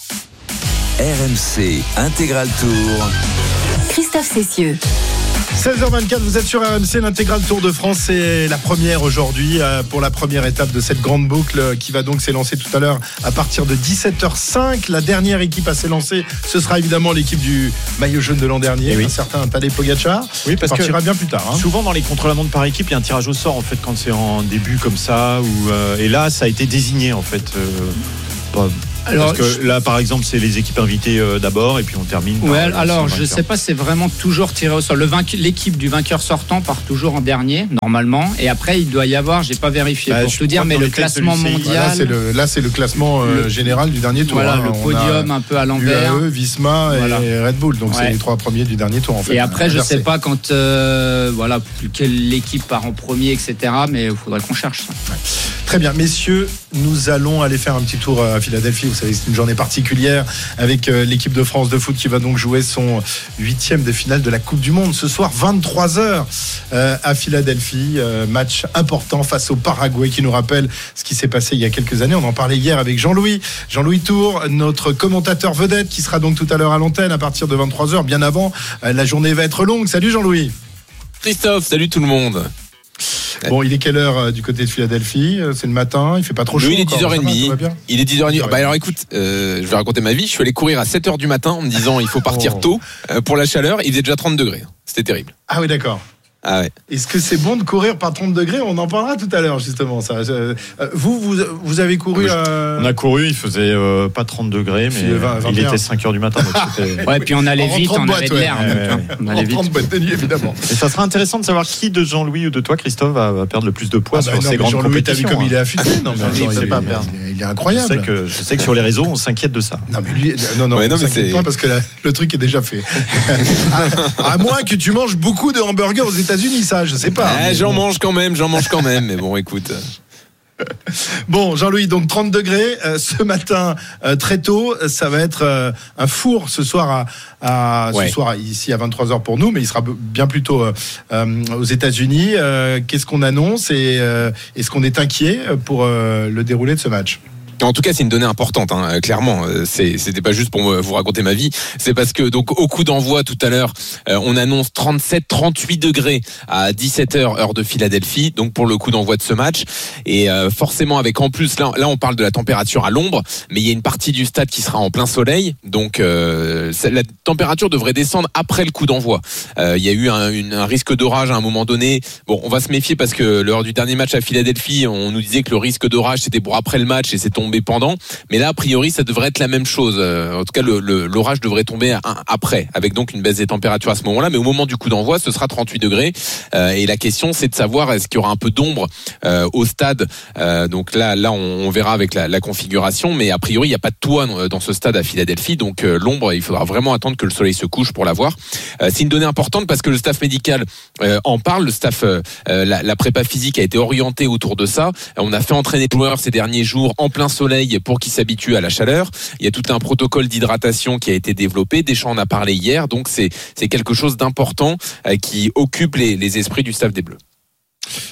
S20: R M C Intégral Tour.
S3: Christophe Cessieux.
S13: seize heures vingt-quatre, vous êtes sur R M C, l'intégral Tour de France, c'est la première aujourd'hui pour la première étape de cette grande boucle qui va donc s'élancer tout à l'heure à partir de dix-sept heures cinq. La dernière équipe à s'élancer, ce sera évidemment l'équipe du maillot jaune de l'an dernier, oui. Un certain Tadej Pogačar.
S18: Oui, parce
S13: qui partira
S18: que
S13: bien plus tard. Hein.
S18: Souvent dans les contre-la-montre par équipe, il y a un tirage au sort en fait quand c'est en début comme ça, ou euh, et là ça a été désigné en fait. Euh, pas, Alors, parce que là, par exemple, c'est les équipes invitées euh, d'abord, et puis on termine.
S8: Ouais, alors je sais pas, c'est vraiment toujours tiré au sort. Le vaincu, l'équipe du vainqueur sortant part toujours en dernier, normalement, et après il doit y avoir, j'ai pas vérifié bah, pour te dire, mais le classement mondial.
S13: Là, c'est le, là, c'est le classement euh, le, général du dernier tour.
S8: Voilà,
S13: hein.
S8: le podium un peu à l'envers.
S13: U A E, Visma
S8: voilà.
S13: et Red Bull, donc ouais. C'est les trois premiers du dernier tour en fait.
S8: Et après, je sais pas quand, euh, voilà, quelle équipe part en premier, et cetera. Mais il faudrait qu'on cherche ça.
S13: Ouais. Très bien, messieurs, nous allons aller faire un petit tour à Philadelphie. Vous savez, c'est une journée particulière avec l'équipe de France de foot qui va donc jouer son huitième de finale de la Coupe du Monde ce soir, vingt-trois heures à Philadelphie. Match important face au Paraguay qui nous rappelle ce qui s'est passé il y a quelques années. On en parlait hier avec Jean-Louis. Jean-Louis Tour, notre commentateur vedette qui sera donc tout à l'heure à l'antenne à partir de vingt-trois heures, bien avant. La journée va être longue. Salut Jean-Louis.
S22: Christophe, salut tout le monde.
S13: Bon, il est quelle heure euh, du côté de Philadelphie? C'est le matin, il fait pas trop chaud.
S22: Oui, il est dix heures trente.
S13: Va,
S22: il est dix heures trente. Bah alors écoute, euh, je vais raconter ma vie. Je suis allé courir à sept heures du matin en me disant il faut partir oh. tôt euh, pour la chaleur. Il faisait déjà trente degrés. C'était terrible.
S13: Ah oui, d'accord.
S22: Ah ouais.
S13: Est-ce que c'est bon de courir par trente degrés? On en parlera tout à l'heure justement. Ça. Vous, vous, vous avez couru. Euh...
S18: On a couru, il faisait euh, pas trente degrés, mais vingt, vingt il était cinq heures du matin. Donc
S8: ouais, puis on allait vite, on avait de l'air.
S13: On allait vite. En boîte de nuit, évidemment.
S18: Et ça sera intéressant de savoir qui de Jean-Louis ou de toi, Christophe, va, va perdre le plus de poids ah bah sur non, ces grandes
S13: Jean-Louis,
S18: compétitions.
S13: T'as vu comme il est affûté? Non, mais
S18: il,
S13: il, pas il, il est incroyable.
S18: Je sais, que, je sais que sur les réseaux, on s'inquiète de ça.
S13: Non, mais lui, non, non,
S22: ouais, non
S13: on s'inquiète pas parce que la, le truc est déjà fait. à, à moins que tu manges beaucoup de hamburgers aux États-Unis, ça, je sais pas.
S22: Ah, j'en bon. mange quand même, j'en mange quand même, mais bon, écoute.
S13: Bon, Jean-Louis, donc trente degrés euh, ce matin euh, très tôt. Ça va être euh, un four ce soir à, à ouais. ce soir ici à vingt-trois heures pour nous, mais il sera bien plus tôt euh, euh, aux États-Unis. Euh, qu'est-ce qu'on annonce et euh, est-ce qu'on est inquiet pour euh, le déroulé de ce match?
S22: En tout cas, c'est une donnée importante, hein, clairement. C'est, c'était pas juste pour vous raconter ma vie. C'est parce que, donc, au coup d'envoi tout à l'heure, euh, on annonce trente-sept, trente-huit degrés à dix-sept heures, heure de Philadelphie. Donc, pour le coup d'envoi de ce match. Et euh, forcément, avec en plus, là, là, on parle de la température à l'ombre, mais il y a une partie du stade qui sera en plein soleil. Donc, euh, la température devrait descendre après le coup d'envoi. Euh, il y a eu un, une, un risque d'orage à un moment donné. Bon, on va se méfier parce que lors du dernier match à Philadelphie, on nous disait que le risque d'orage c'était pour après le match et c'est tombé pendant, mais là a priori ça devrait être la même chose. Euh, en tout cas le, le, l'orage devrait tomber un, après, avec donc une baisse des températures à ce moment-là, mais au moment du coup d'envoi ce sera trente-huit degrés euh, et la question c'est de savoir est-ce qu'il y aura un peu d'ombre euh, au stade. Euh, donc là là on, on verra avec la, la configuration, mais a priori il n'y a pas de toit dans ce stade à Philadelphie, donc euh, l'ombre il faudra vraiment attendre que le soleil se couche pour la voir. Euh, c'est une donnée importante parce que le staff médical euh, en parle, le staff euh, la, la prépa physique a été orientée autour de ça. On a fait entraîner les joueurs ces derniers jours en plein soleil pour qu'ils s'habituent à la chaleur. Il y a tout un protocole d'hydratation qui a été développé. Deschamps en a parlé hier, donc c'est c'est quelque chose d'important euh, qui occupe les, les esprits du staff des Bleus.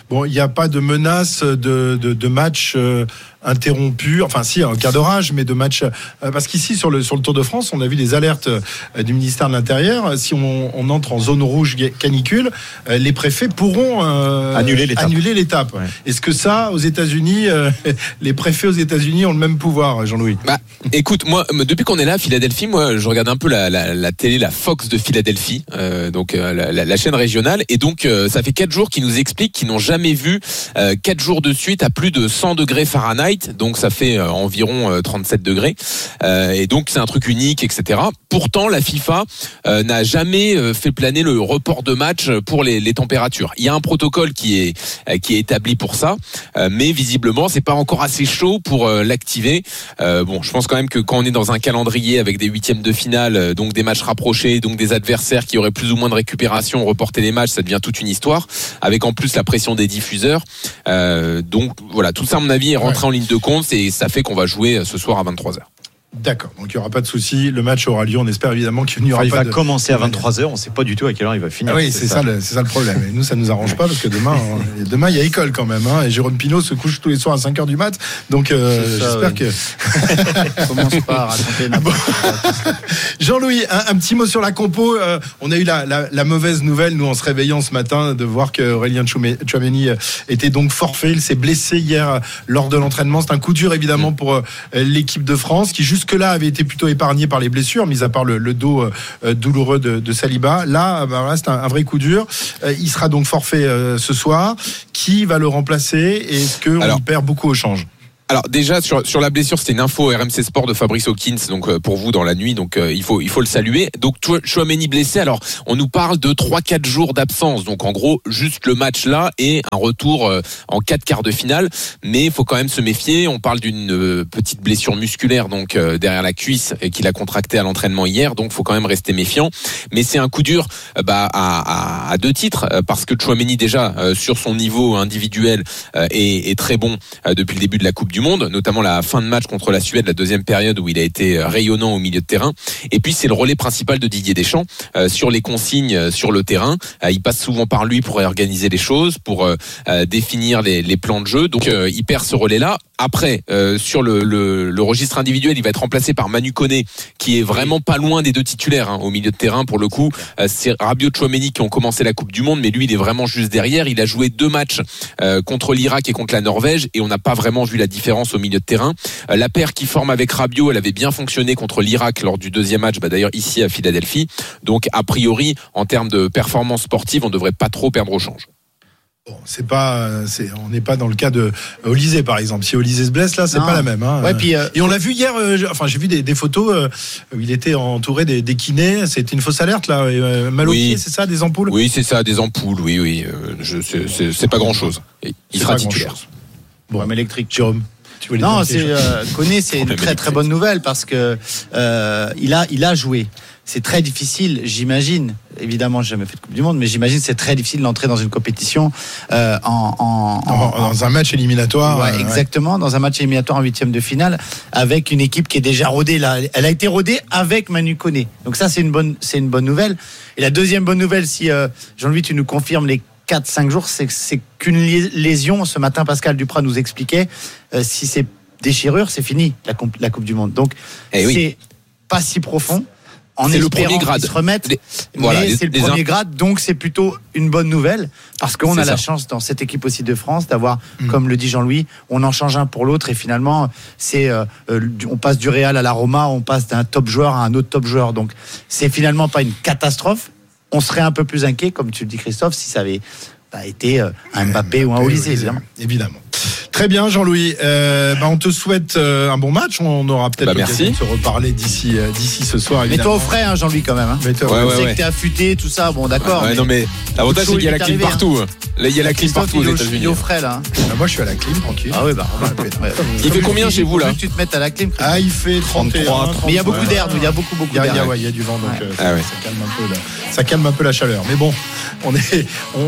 S13: Bon, il n'y a pas de menace de, de, de match euh, interrompu. Enfin, si, en cas d'orage, mais de match. Euh, parce qu'ici, sur le, sur le Tour de France, on a vu des alertes euh, du ministère de l'Intérieur. Si on, on entre en zone rouge canicule, euh, les préfets pourront euh,
S18: annuler l'étape.
S13: Annuler l'étape. Ouais. Est-ce que ça, aux États-Unis, euh, les préfets aux États-Unis ont le même pouvoir, Jean-Louis?
S22: Bah, écoute, moi, depuis qu'on est là à Philadelphie, moi, je regarde un peu la, la, la télé, la Fox de Philadelphie, euh, donc euh, la, la, la chaîne régionale, et donc euh, ça fait quatre jours qu'ils nous expliquent qu'ils n'ont jamais vu euh, quatre jours de suite à plus de cent degrés Fahrenheit, donc ça fait euh, environ euh, trente-sept degrés, euh, et donc c'est un truc unique, et cetera. Pourtant, la FIFA euh, n'a jamais euh, fait planer le report de match pour les, les températures. Il y a un protocole qui est euh, qui est établi pour ça, euh, mais visiblement c'est pas encore assez chaud pour euh, l'activer. Euh, bon, je pense quand même que quand on est dans un calendrier avec des huitièmes de finale, euh, donc des matchs rapprochés, donc des adversaires qui auraient plus ou moins de récupération, reporter les matchs, ça devient toute une histoire, avec en plus la pression des diffuseurs. Euh, donc voilà, tout ça à mon avis est rentré ouais. en ligne de compte et ça fait qu'on va jouer ce soir à vingt-trois heures.
S13: D'accord, donc il n'y aura pas de souci. Le match aura lieu. On espère évidemment qu'il n'y aura
S18: enfin,
S13: pas.
S18: Il va
S13: de...
S18: commencer à vingt-trois heures. On ne sait pas du tout à quelle heure il va finir.
S13: Ah oui, c'est, c'est, ça. Ça le, c'est ça le problème. Et nous, ça ne nous arrange pas parce que demain, on... demain il y a école quand même. Hein, et Jérôme Pinault se couche tous les soirs à cinq heures du mat. Donc euh, ça, j'espère ouais.
S4: que. Commence pas à raconter n'importe quoi.
S13: Jean-Louis, un, un petit mot sur la compo. Euh, on a eu la, la, la mauvaise nouvelle, nous, en se réveillant ce matin, de voir qu'Aurélien Tchouameni était donc forfait. Il s'est blessé hier lors de l'entraînement. C'est un coup dur évidemment pour euh, l'équipe de France qui jusque-là avait été plutôt épargné par les blessures, mis à part le, le dos euh, douloureux de, de Saliba. Là, bah, là c'est un, un vrai coup dur. Euh, il sera donc forfait euh, ce soir. Qui va le remplacer? Est-ce qu'on perd beaucoup au change?
S22: Alors déjà sur sur la blessure, c'était une info R M C Sport de Fabrice Hawkins, donc euh, pour vous dans la nuit, donc euh, il faut il faut le saluer. Donc Tchouameni blessé, alors on nous parle de trois quatre jours d'absence, donc en gros juste le match là et un retour euh, en quatre quarts de finale, mais il faut quand même se méfier. On parle d'une euh, petite blessure musculaire donc euh, derrière la cuisse et qu'il a contracté à l'entraînement hier, donc faut quand même rester méfiant. Mais c'est un coup dur euh, bah à, à à deux titres euh, parce que Tchouameni déjà euh, sur son niveau individuel euh, est, est très bon euh, depuis le début de la Coupe du Monde, notamment la fin de match contre la Suède, la deuxième période où il a été rayonnant au milieu de terrain. Et puis c'est le relais principal de Didier Deschamps euh, sur les consignes euh, sur le terrain. Euh, il passe souvent par lui pour réorganiser les choses, pour euh, euh, définir les, les plans de jeu. Donc euh, il perd ce relais-là. Après, euh, sur le, le, le registre individuel, il va être remplacé par Manu Koné, qui est vraiment pas loin des deux titulaires hein, au milieu de terrain pour le coup. Euh, c'est Rabiot, Tchouameni qui ont commencé la Coupe du Monde, mais lui il est vraiment juste derrière. Il a joué deux matchs euh, contre l'Irak et contre la Norvège et on n'a pas vraiment vu la différence au milieu de terrain. Euh, la paire qui forme avec Rabiot, elle avait bien fonctionné contre l'Irak lors du deuxième match, bah d'ailleurs ici à Philadelphie. Donc a priori, en termes de performance sportive, on devrait pas trop perdre au change.
S13: Bon, c'est pas, c'est, on n'est pas dans le cas de Olysée par exemple. Si Olysée se blesse là, c'est non. pas la même. Hein.
S4: Ouais, puis, euh,
S13: et on l'a vu hier. Euh, enfin, j'ai vu des, des photos euh, où il était entouré des, des kinés. C'était une fausse alerte là. Euh, mal au
S22: oui.
S13: pied, c'est ça, des ampoules.
S22: Oui, c'est ça, des ampoules. Oui, oui. Euh, je, c'est, c'est, c'est pas grand chose. Il
S13: c'est
S22: sera titulaire.
S13: Bon, même électrique, Jérôme.
S4: Non, c'est euh, Koné, c'est une très très bonne nouvelle parce que euh, il a il a joué. C'est très difficile, j'imagine. Évidemment, j'ai jamais fait de Coupe du Monde, mais j'imagine que c'est très difficile d'entrer dans une compétition euh, en, en,
S13: en, en dans un match éliminatoire.
S4: Ouais, euh, exactement, ouais. Dans un match éliminatoire en huitième de finale avec une équipe qui est déjà rodée là. Elle a été rodée avec Manu Koné. Donc ça, c'est une bonne c'est une bonne nouvelle. Et la deuxième bonne nouvelle, si euh, Jean-Louis, tu nous confirmes les quatre cinq jours, c'est, c'est qu'une lésion. Ce matin, Pascal Duprat nous expliquait, euh, si c'est déchirure, c'est fini, la, comp- la Coupe du Monde. Donc,
S22: eh oui.
S4: c'est pas si profond. En
S22: c'est
S4: espérant
S22: le premier grade.
S4: qu'ils se remettent,
S22: les,
S4: mais
S22: voilà,
S4: c'est
S22: les,
S4: le premier
S22: les...
S4: grade, donc c'est plutôt une bonne nouvelle, parce qu'on c'est a ça. La chance dans cette équipe aussi de France d'avoir, mmh. comme le dit Jean-Louis, on en change un pour l'autre, et finalement, c'est, euh, on passe du Real à la Roma, on passe d'un top joueur à un autre top joueur, donc c'est finalement pas une catastrophe. On serait un peu plus inquiet, comme tu le dis Christophe, si ça avait bah, été euh, un Mbappé, Mbappé ou un Olysée, évidemment.
S13: Évidemment. Très bien, Jean-Louis. Euh, bah, on te souhaite euh, un bon match. On aura peut-être
S22: bah,
S13: l'occasion de se reparler d'ici, euh, d'ici ce soir. Évidemment.
S4: Mets-toi au frais, hein, Jean-Louis, quand même. Hein.
S13: Mets-toi
S22: ouais,
S13: ouais,
S4: on sait
S22: ouais.
S4: que t'es affûté, tout ça. Bon, d'accord.
S22: Ouais, mais non, mais l'avantage, c'est qu'il y a la clim partout. Là, il y a la clim partout aux États-Unis.
S4: Il est au frais, là.
S13: Bah, moi, je suis à la clim, tranquille.
S4: Ah oui, bah.
S22: Ouais. Il fait combien chez vous, là?
S4: Tu te mettes à la clim.
S13: Ah, il fait trente-trois.
S4: Mais il y a beaucoup d'air, il y a beaucoup, beaucoup d'air.
S13: Il y a du vent, donc ça calme un peu. Ça calme un peu la chaleur. Mais bon, on est,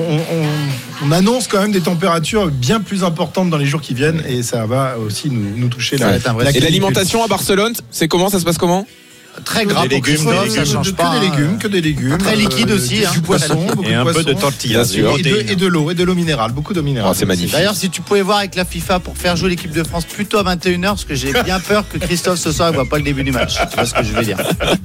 S13: on annonce quand même des températures bien plus importantes dans les jours qui viennent, et ça va aussi nous, nous toucher la,
S22: ouais.
S13: la
S22: Et l'alimentation à Barcelone, c'est comment, ça se passe comment?
S4: Très gras
S13: des
S4: pour
S13: légumes,
S4: Christophe,
S13: des
S4: ça
S13: légumes,
S4: change
S13: que
S4: pas.
S13: des légumes, que des légumes.
S4: Très liquide
S13: euh,
S4: aussi.
S13: Du,
S4: hein.
S13: du poisson, beaucoup
S18: et
S13: de
S18: un
S13: poisson.
S18: peu de tortilla.
S13: Et de, et de l'eau, et de l'eau minérale, beaucoup d'eau minérale.
S22: Oh, c'est magnifique.
S4: D'ailleurs, si tu pouvais voir avec la FIFA pour faire jouer l'équipe de France plutôt à vingt et une heures, parce que j'ai bien peur que Christophe ce soir ne voit pas le début du match. Tu vois ce que je veux dire.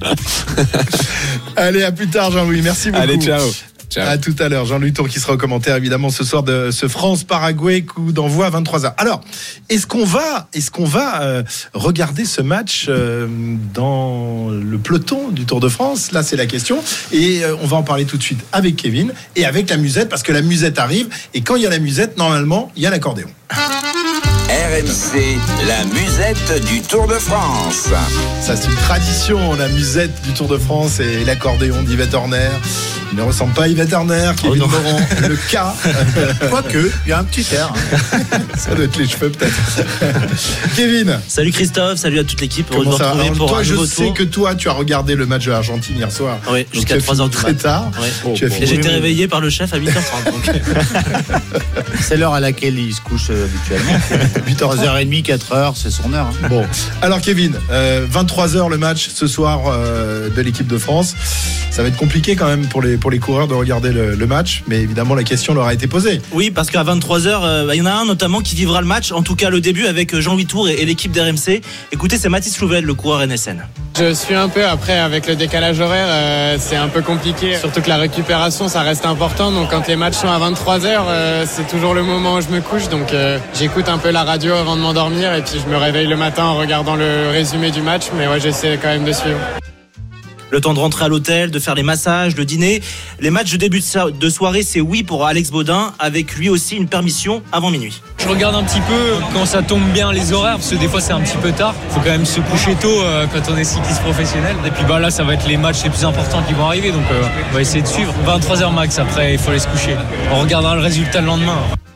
S13: Allez, à plus tard, Jean-Louis. Merci beaucoup.
S22: Allez, ciao. Ciao.
S13: À tout à l'heure. Jean-Louis Tour qui sera au commentaire évidemment ce soir de ce France-Paraguay, coup d'envoi à vingt-trois heures. Alors, est-ce qu'on va, est-ce qu'on va euh, regarder ce match euh, dans le peloton du Tour de France? Là, c'est la question. Et euh, on va en parler tout de suite avec Kevin et avec la musette, parce que la musette arrive. Et quand il y a la musette, normalement, il y a l'accordéon.
S1: R M C, la musette du Tour de France.
S13: Ça, c'est une tradition, la musette du Tour de France et l'accordéon d'Yvette Horner. Il ne ressemble pas à Yvette Horner, Kevin
S4: Oh
S13: Moran, le cas.
S4: Quoique, il y a un petit air.
S13: Ça doit être les cheveux, peut-être. Kevin.
S17: Salut Christophe, salut à toute l'équipe. Heureux de vous
S13: Comment ça va?
S17: retrouver
S13: Alors,
S17: pour
S13: toi,
S17: un
S13: je
S17: nouveau
S13: sais
S17: tour.
S13: que toi, tu as regardé le match de l'Argentine hier soir.
S17: Oui,
S13: Donc,
S17: jusqu'à
S13: tu as
S17: trois heures
S13: fini
S17: du
S13: très
S17: mat.
S13: tard.
S17: Ouais.
S13: Oh, tu as
S17: Et
S13: fini.
S17: j'ai été réveillé par le chef à huit heures trente. Donc...
S4: C'est l'heure à laquelle il se couche euh, habituellement.
S13: huit heures trente.
S4: trois heures trente, quatre heures, c'est son heure. hein.
S13: Bon, alors Kevin, euh, vingt-trois heures le match ce soir euh, de l'équipe de France. Ça va être compliqué quand même pour les, pour les coureurs de regarder le, le match, mais évidemment la question leur a été posée.
S17: Oui, parce qu'à vingt-trois heures, euh, il y en a un notamment qui vivra le match, en tout cas le début avec Jean-Louis Tour et, et l'équipe d'R M C. Écoutez, c'est Mathis Louvel, le coureur N S N.
S23: Je suis un peu, après avec le décalage horaire, euh, c'est un peu compliqué. Surtout que la récupération, ça reste important. Donc quand les matchs sont à vingt-trois heures, euh, c'est toujours le moment où je me couche. Donc euh, j'écoute un peu la radio avant de m'endormir et puis je me réveille le matin en regardant le résumé du match. Mais ouais, j'essaie quand même de suivre.
S17: Le temps de rentrer à l'hôtel, de faire les massages, le dîner. Les matchs de début de so- de soirée, c'est oui pour Alex Baudin, avec lui aussi une permission avant minuit.
S24: Je regarde un petit peu quand ça tombe bien les horaires, parce que des fois c'est un petit peu tard. Il faut quand même se coucher tôt euh, quand on est cycliste professionnel. Et puis bah là, ça va être les matchs les plus importants qui vont arriver, donc euh, on va essayer de suivre. vingt-trois heures max, après il faut aller se coucher. On regardera le résultat le lendemain.